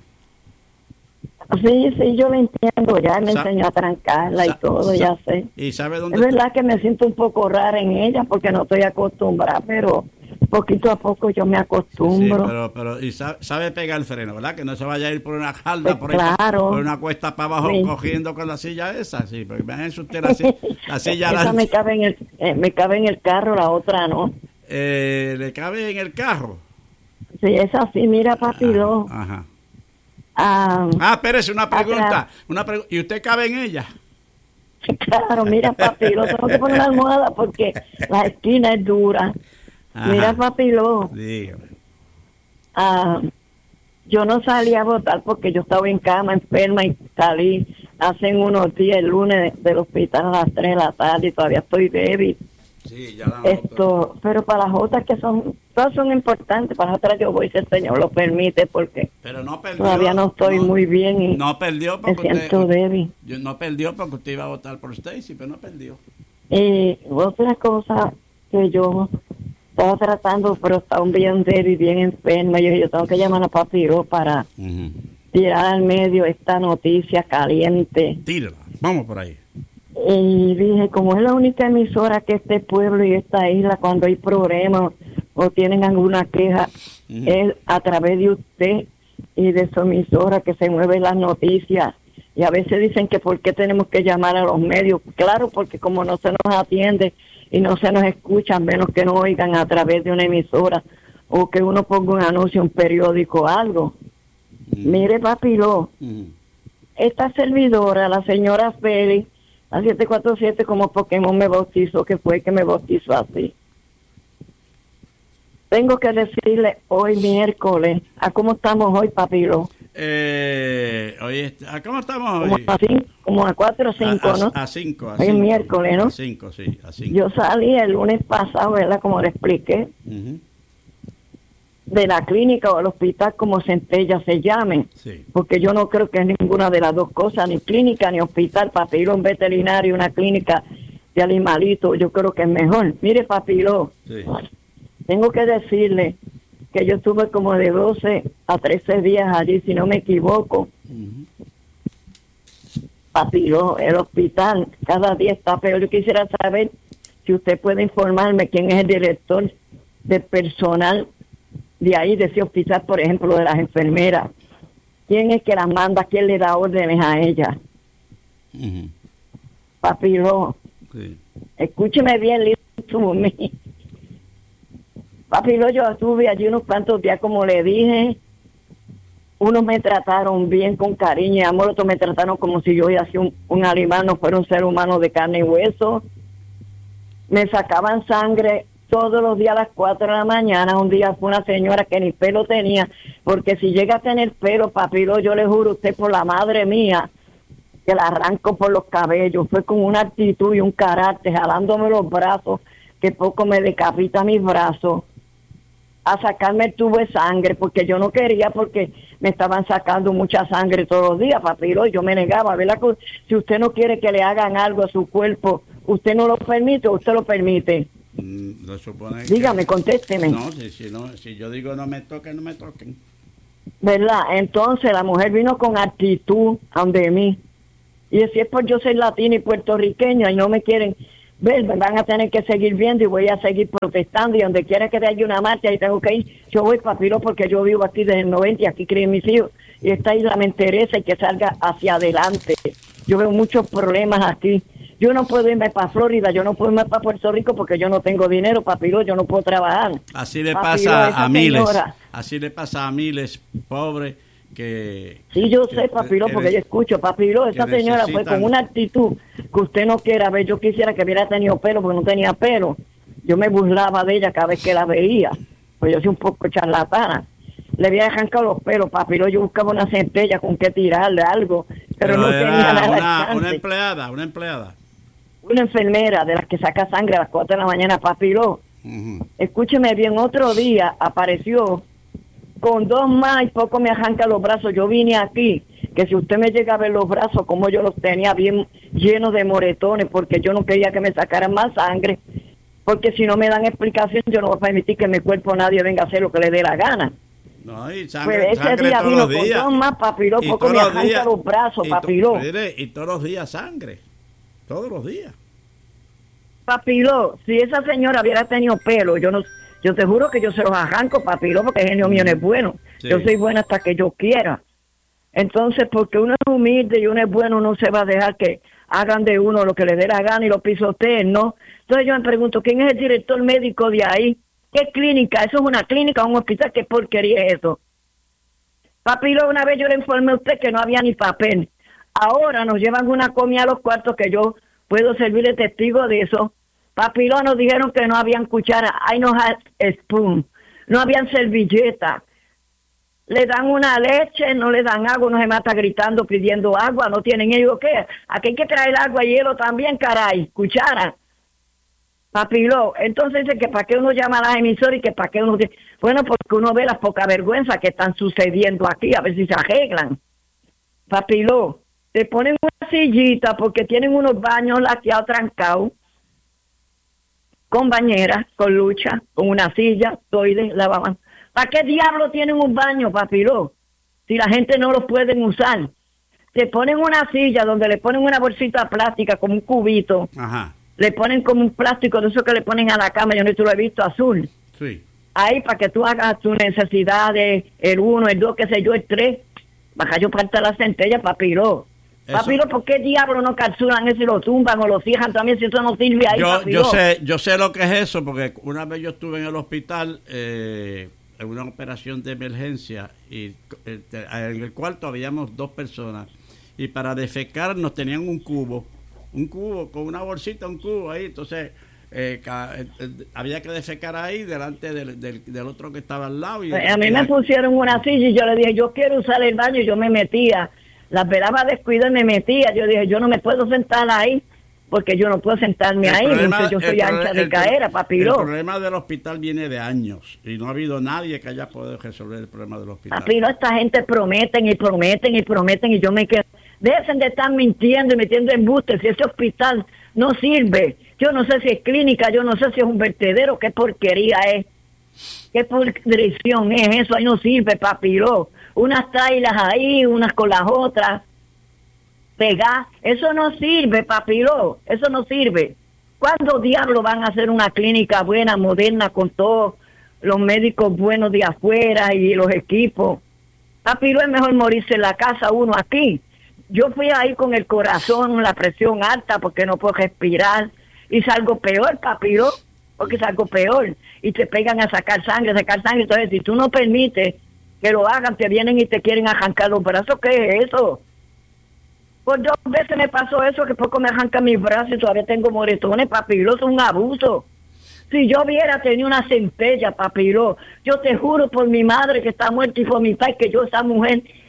Sí, sí, yo lo entiendo, ya me enseñó a trancarla y todo, ya sé. ¿Y sabe dónde? Es verdad que me siento un poco rara en ella porque no estoy acostumbrada, pero poquito a poco yo me acostumbro. Sí, pero, pero y sabe, sabe pegar el freno, ¿verdad? Que no se vaya a ir por una jalda, pues por, claro. ahí, por una cuesta para abajo, sí. cogiendo con la silla esa. Sí, porque imagínese usted la, la silla. Esa me cabe, en el, eh, me cabe en el carro, la otra no. Eh, ¿Le cabe en el carro? Sí, es así, mira, Papilo. Ajá. ajá. Ah, ah, espérese, una pregunta. Una pregu- ¿Y usted cabe en ella? Claro, mira, Papilo, tengo que poner una almohada porque la esquina es dura. Ajá. Mira, Papilo. Dígame. Ah, yo no salí a votar porque yo estaba en cama, enferma, y salí hace unos días, el lunes, del hospital a las tres de la tarde y todavía estoy débil. Sí, ya la Esto, pero para las otras que son, todas son importantes, para las otras yo voy si el Señor lo permite, porque pero no perdió, todavía no estoy no, muy bien y no perdió porque me siento usted, débil. No perdió porque usted iba a votar por Stacy, pero no perdió. Y otra cosa que yo estaba tratando, pero estaba bien débil, bien enferma, yo, yo tengo que llamar a Papiro para uh-huh. tirar al medio esta noticia caliente. Tírala, vamos por ahí. Y dije, como es la única emisora que este pueblo y esta isla, cuando hay problemas o tienen alguna queja, uh-huh. es a través de usted y de su emisora que se mueven las noticias. Y a veces dicen que por qué tenemos que llamar a los medios. Claro, porque como no se nos atiende y no se nos escucha, menos que nos oigan a través de una emisora o que uno ponga un anuncio en un periódico o algo. Uh-huh. Mire, Papilo, uh-huh. esta servidora, la señora Félix, a siete cuatro siete como Pokémon me bautizó, que fue que me bautizó así. Tengo que decirle hoy miércoles, ¿a cómo estamos hoy, Papilo? Eh, hoy ¿a cómo estamos hoy? Como a, cinco, como a cuatro o cinco, ¿no? A cinco, a hoy cinco. miércoles, ¿no? A cinco, sí, a cinco. Yo salí el lunes pasado, ¿verdad? Como le expliqué, uh-huh. de la clínica o el hospital, como Centella se llamen, sí. porque yo no creo que es ninguna de las dos cosas, ni clínica ni hospital. Papilo, un veterinario, una clínica de animalitos, yo creo que es mejor. Mire, Papilo, sí. tengo que decirle que yo estuve como de doce a trece días allí, si no me equivoco. Uh-huh. Papilo, el hospital cada día está peor. Yo quisiera saber si usted puede informarme quién es el director de personal de ahí, de ese hospital, por ejemplo, de las enfermeras. ¿Quién es que las manda? ¿Quién le da órdenes a ellas? Uh-huh. Papilo, sí. escúcheme bien, listen to me. Papilo, yo estuve allí unos cuantos días, como le dije. Unos me trataron bien, con cariño y amor, otros me trataron como si yo hubiera sido un, un animal, no fuera un ser humano de carne y hueso. Me sacaban sangre todos los días a las cuatro de la mañana. Un día fue una señora que ni pelo tenía, porque si llega a tener pelo, Papilo, yo le juro a usted por la madre mía, que la arranco por los cabellos. Fue con una actitud y un carácter, jalándome los brazos, que poco me decapita mis brazos, a sacarme el tubo de sangre, porque yo no quería, porque me estaban sacando mucha sangre todos los días, papiro, y yo me negaba, ¿verdad? Si usted no quiere que le hagan algo a su cuerpo, ¿usted no lo permite o usted lo permite? Mm, lo supone Dígame, que... contésteme. No, si, si, no, si yo digo no me toquen, no me toquen. ¿Verdad? Entonces la mujer vino con actitud a donde mí. Y si es por yo ser latina y puertorriqueña y no me quieren ver, me van a tener que seguir viendo y voy a seguir protestando. Y donde quiera que haya una marcha y tengo que ir, yo voy, papiro, porque yo vivo aquí desde el noventa y aquí crié mis hijos. Y esta isla me interesa y que salga hacia adelante. Yo veo muchos problemas aquí. Yo no puedo irme para Florida, yo no puedo irme para Puerto Rico porque yo no tengo dinero, papiro, yo no puedo trabajar. Así le Papiro, pasa a miles, señora, así le pasa a miles pobres que... Sí, yo que, sé, papiro, que, porque yo escucho, papiro, esa señora necesitan... fue con una actitud que usted no quiera ver. Yo quisiera que hubiera tenido pelo, porque no tenía pelo. Yo me burlaba de ella cada vez que la veía, pues yo soy un poco charlatana. Le había arrancado los pelos, papiro, yo buscaba una centella con que tirarle algo, pero, pero no tenía nada. Una, una empleada, una empleada. Una enfermera de las que saca sangre a las cuatro de la mañana, papiro. Uh-huh. Escúcheme bien, otro día apareció con dos más y poco me arranca los brazos. Yo vine aquí, que si usted me llega a ver los brazos, como yo los tenía bien llenos de moretones, porque yo no quería que me sacaran más sangre, porque si no me dan explicación, yo no voy a permitir que mi cuerpo nadie venga a hacer lo que le dé la gana. No, y sangre, pues ese sangre día todos vino los días. Con dos más, papiro, poco me arranca días, los brazos, y papiro. To, mire, y todos los días sangre, todos los días. Papiro, si esa señora hubiera tenido pelo, yo no, yo te juro que yo se los arranco, papiro, porque el genio mío no es bueno. Sí. Yo soy buena hasta que yo quiera. Entonces, porque uno es humilde y uno es bueno, no se va a dejar que hagan de uno lo que le dé la gana y lo pisoteen, ¿no? Entonces yo me pregunto, ¿quién es el director médico de ahí? ¿Qué clínica? ¿Eso es una clínica o un hospital? ¿Qué porquería es eso? Papiro, una vez yo le informé a usted que no había ni papel. Ahora nos llevan una comida a los cuartos que yo puedo servir de testigo de eso. Papiro, nos dijeron que no habían cuchara, hay no spoon, no habían servilleta. Le dan una leche, no le dan agua, uno se mata gritando, pidiendo agua, no tienen ellos qué. Aquí hay que traer agua y hielo también, caray, cuchara. Papiro, entonces dice que para qué uno llama a las emisoras y que para qué uno... Bueno, porque uno ve las poca vergüenza que están sucediendo aquí, a ver si se arreglan. Papiro, te ponen una sillita porque tienen unos baños laqueados, trancados, con bañera, con lucha, con una silla, toilet, lavamanos. ¿Para qué diablo tienen un baño, papiro? Si la gente no los pueden usar. Te ponen una silla donde le ponen una bolsita plástica como un cubito. Ajá. Le ponen como un plástico de eso que le ponen a la cama, yo no lo he visto, azul. Sí. Ahí para que tú hagas tus necesidades, el uno, el dos, qué sé yo, el tres. Baja yo parte la centella, papiro. Eso. Papiro, ¿por qué diablo no calzulan eso y lo tumban o lo fijan también si eso no sirve ahí, yo, papiro? Yo sé, yo sé lo que es eso, porque una vez yo estuve en el hospital eh, en una operación de emergencia y eh, en el cuarto habíamos dos personas y para defecar nos tenían un cubo, un cubo con una bolsita, un cubo ahí, entonces eh, ca, eh, eh, había que defecar ahí delante del, del, del otro que estaba al lado. Y, a mí y me la... pusieron una silla y yo le dije, yo quiero usar el baño y yo me metía. La velaba descuido y me metía. Yo dije, yo no me puedo sentar ahí porque yo no puedo sentarme el ahí. Problema, yo soy ancha de caera, papiro. El problema del hospital viene de años y no ha habido nadie que haya podido resolver el problema del hospital. Papiro, esta gente prometen y prometen y prometen y yo me quedo. Dejen de estar mintiendo y metiendo embustes. Si ese hospital no sirve, yo no sé si es clínica, yo no sé si es un vertedero, qué porquería es. Qué pudrición es eso, ahí no sirve, papiro. Unas trailas ahí, unas con las otras, pegar, eso no sirve, papiro, eso no sirve. ¿Cuándo diablos van a hacer una clínica buena, moderna, con todos los médicos buenos de afuera y los equipos? Papiro, es mejor morirse en la casa uno aquí. Yo fui ahí con el corazón, la presión alta, porque no puedo respirar, y salgo peor, papiro, porque salgo peor, y te pegan a sacar sangre, sacar sangre, entonces si tú no permites que lo hagan, te vienen y te quieren arrancar los brazos, ¿qué es eso? Pues dos veces me pasó eso, que poco me arrancan mis brazos y todavía tengo moretones, papiro, es un abuso. Si yo hubiera tenido una centella, papiro, yo te juro por mi madre que está muerta y por mi padre, que yo esa mujer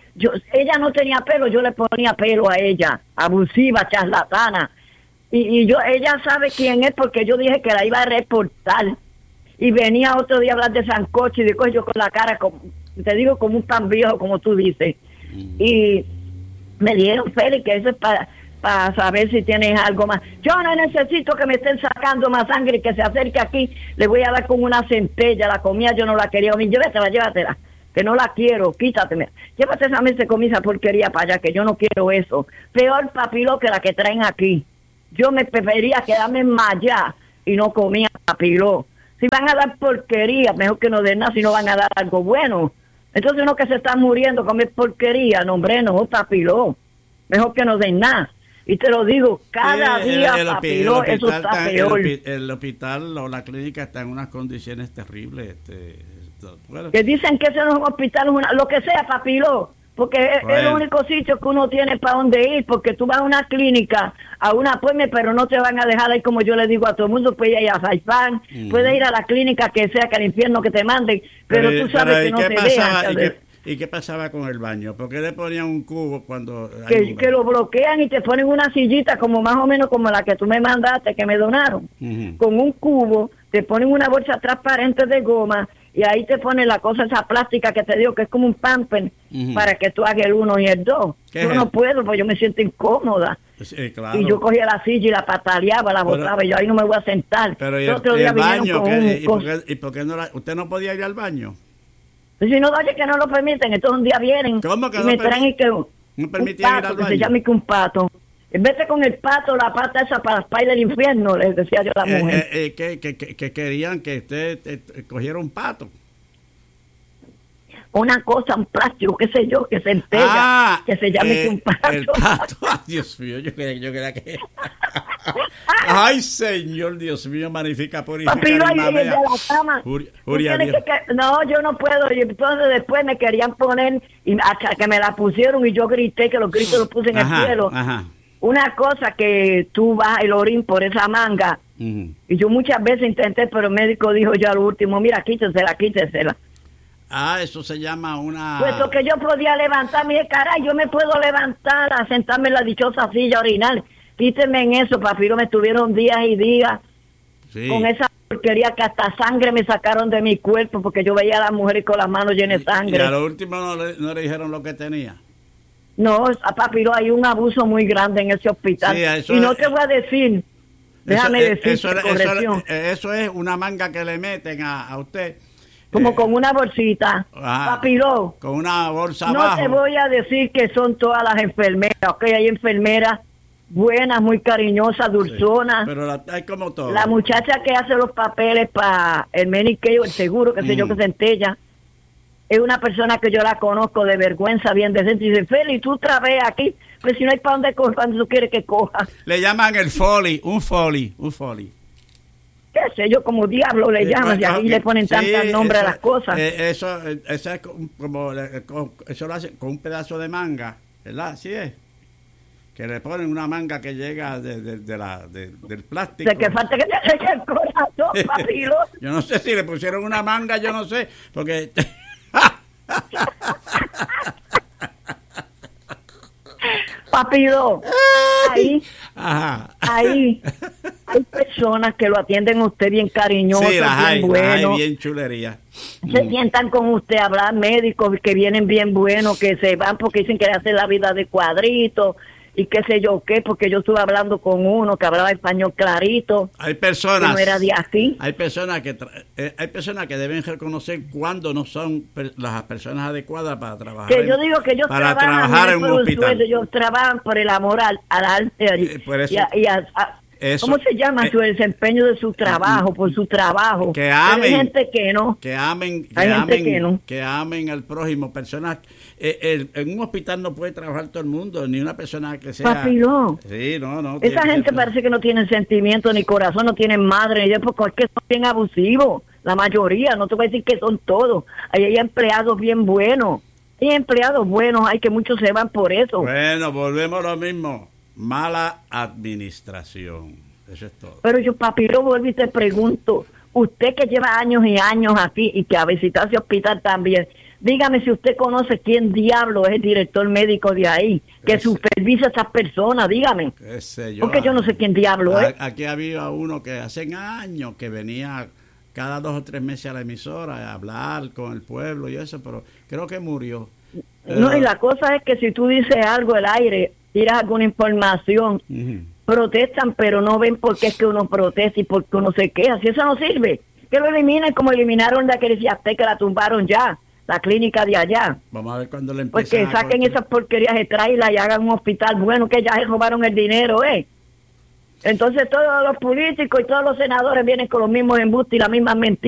yo, ella no tenía pelo, yo le ponía pelo a ella, abusiva, charlatana. Y, y yo, ella sabe quién es porque yo dije que la iba a reportar. Y venía otro día a hablar de sancocho y digo yo con la cara, como, te digo, como un pan viejo, como tú dices. Mm. Y me dijeron, Félix, que eso es para para saber si tienes algo más. Yo no necesito que me estén sacando más sangre y que se acerque aquí. Le voy a dar con una centella. La comida yo no la quería. Llévatela, llévatela. Que no la quiero. Quítatela. Llévate esa mesa con esa porquería para allá, que yo no quiero eso. Peor papilo que la que traen aquí. Yo me prefería quedarme más allá y no comía papilo. Si van a dar porquería, mejor que no den nada si no van a dar algo bueno. Entonces uno que se está muriendo comer porquería, no hombre, no, papilo. Mejor que no den nada. Y te lo digo, cada sí, día, el, el, papilo, el eso está peor. El, el hospital o la clínica está en unas condiciones terribles. Este, bueno. Que dicen que ese no es un hospital, es una, lo que sea, papilo, porque bueno. es el único sitio que uno tiene para donde ir, porque tú vas a una clínica, a una puerta, pero no te van a dejar ahí, como yo le digo a todo el mundo, puedes ir a Saifán, mm. puedes ir a la clínica que sea, que al infierno que te manden, pero, pero tú sabes pero, que no te pasaba, dejan. ¿y qué, ¿Y qué pasaba con el baño? ¿Por qué le ponían un cubo cuando...? Que, que lo bloquean y te ponen una sillita como más o menos como la que tú me mandaste, que me donaron. Uh-huh. Con un cubo, te ponen una bolsa transparente de goma y ahí te ponen la cosa esa plástica que te digo que es como un pamper uh-huh. para que tú hagas el uno y el dos. Yo no puedo, porque yo me siento incómoda. Sí, claro. Y yo cogía la silla y la pataleaba, la botaba, pero, y yo ahí no me voy a sentar. Pero y el, otro día y el baño, ¿qué, un, ¿y, por qué, ¿y por qué no la, usted no podía ir al baño? Si no, oye, que no lo permiten, entonces un día vienen ¿Cómo que y no me traen y que no permitían ir al baño? Que se llama que un pato. En vez de con el pato, la pata esa para las del infierno, les decía yo a la mujer. Eh, eh, eh, que, que, que, que querían que usted eh, cogiera un pato. Una cosa, un plástico, qué sé yo, que se entera, ah, que se llame eh, que un pato. El pato, ay, Dios mío, yo quería, yo quería que... Ay, Señor, Dios mío, magnifica, purifica. Papilo, ahí de la cama. Juria, Juria, que, que, no, yo no puedo. Y entonces después me querían poner, y hasta que me la pusieron y yo grité, que los gritos los puse en ajá, el cielo. Ajá. Una cosa que tú vas el orín por esa manga. Uh-huh. Y yo muchas veces intenté, pero el médico dijo ya al último, mira, quítesela, quítesela. Ah, eso se llama una... Puesto que yo podía levantarme, de caray, yo me puedo levantar a sentarme en la dichosa silla a orinar. Quíteme en eso, papiro, me estuvieron días y días sí. con esa porquería que hasta sangre me sacaron de mi cuerpo porque yo veía a las mujeres con las manos llenas de sangre. Y a lo último no le, no le dijeron lo que tenía. No, a papiro, hay un abuso muy grande en ese hospital. Sí, eso y no es, te voy a decir, déjame eso, decir, eso, corrección. Eso, eso es una manga que le meten a, a usted. Como eh, con una bolsita. Ajá, papiro. Con una bolsa no abajo. No te voy a decir que son todas las enfermeras, ok, hay enfermeras buenas, muy cariñosas, dulzonas. Sí, pero la, hay como todo. La muchacha que hace los papeles para el Medicaid, el seguro, que sé mm. yo, que se entella, es una persona que yo la conozco de vergüenza, bien decente. Y dice, Feli, tú trabajas aquí, pues si no hay para dónde coger, cuando tú quieres que coja. Le llaman el folly, un folly, un folly. Qué sé yo, como diablo le llaman, eh, y ahí le ponen sí, tantos nombres a las cosas. Eh, eso, eso es como, eso lo hace con un pedazo de manga, ¿verdad? Así es. Que le ponen una manga que llega de, de, de la, de, del plástico. De que falta que te llegue el corazón, papilo. Yo no sé si le pusieron una manga, yo no sé, porque... Papilo, ahí, Ajá. ahí hay personas que lo atienden a usted bien cariñoso, sí, las bien hay, bueno, las hay bien chulería. Se mm. sientan con usted a hablar, médicos que vienen bien buenos, que se van porque dicen que le hacen la vida de cuadrito y qué sé yo qué, porque yo estuve hablando con uno que hablaba español clarito. Hay personas que no era de aquí. Hay personas que tra- eh, hay personas que deben reconocer cuando no son per- las personas adecuadas para trabajar. Que en, yo digo que ellos para trabajan trabajar en un un hospital. Sueldo, ellos trabajan por el amor al, al arte eh, por eso, y a, y a, a Eso, ¿cómo se llama? Eh, su desempeño de su trabajo, por su trabajo. Que amen. Hay gente que no. Que amen, que Hay amen, gente que no. Que amen al prójimo. Personas, eh, el, en un hospital no puede trabajar todo el mundo, ni una persona que sea... Papi, no. Sí, no, no. Esa gente parece que no tiene sentimiento, ni corazón, no tienen madre, y después porque son bien abusivos. La mayoría, no te voy a decir que son todos. Ahí hay empleados bien buenos. Hay empleados buenos, hay que muchos se van por eso. Bueno, volvemos a lo mismo. Mala administración. Eso es todo. Pero yo, papi, yo vuelvo y te pregunto, usted que lleva años y años aquí y que ha visitado ese hospital también, Dígame si usted conoce quién diablo es el director médico de ahí, que es, supervisa a esas personas, dígame. Ese yo, Porque yo no sé quién diablo a, es. Aquí había uno que hace años que venía cada dos o tres meses a la emisora a hablar con el pueblo y eso, pero creo que murió. Pero... No, y la cosa es que si tú dices algo al aire, tiras alguna información, uh-huh. protestan, pero no ven por qué es que uno protesta y por qué uno se queja. Si eso no sirve, que lo eliminen como eliminaron la que decía usted que la tumbaron ya. La clínica de allá. Vamos a ver cuándo le empiezan. Porque saquen esas porquerías de traerla y hagan un hospital bueno, que ya se robaron el dinero, ¿eh? Entonces todos los políticos y todos los senadores vienen con los mismos embustes y las mismas mentiras.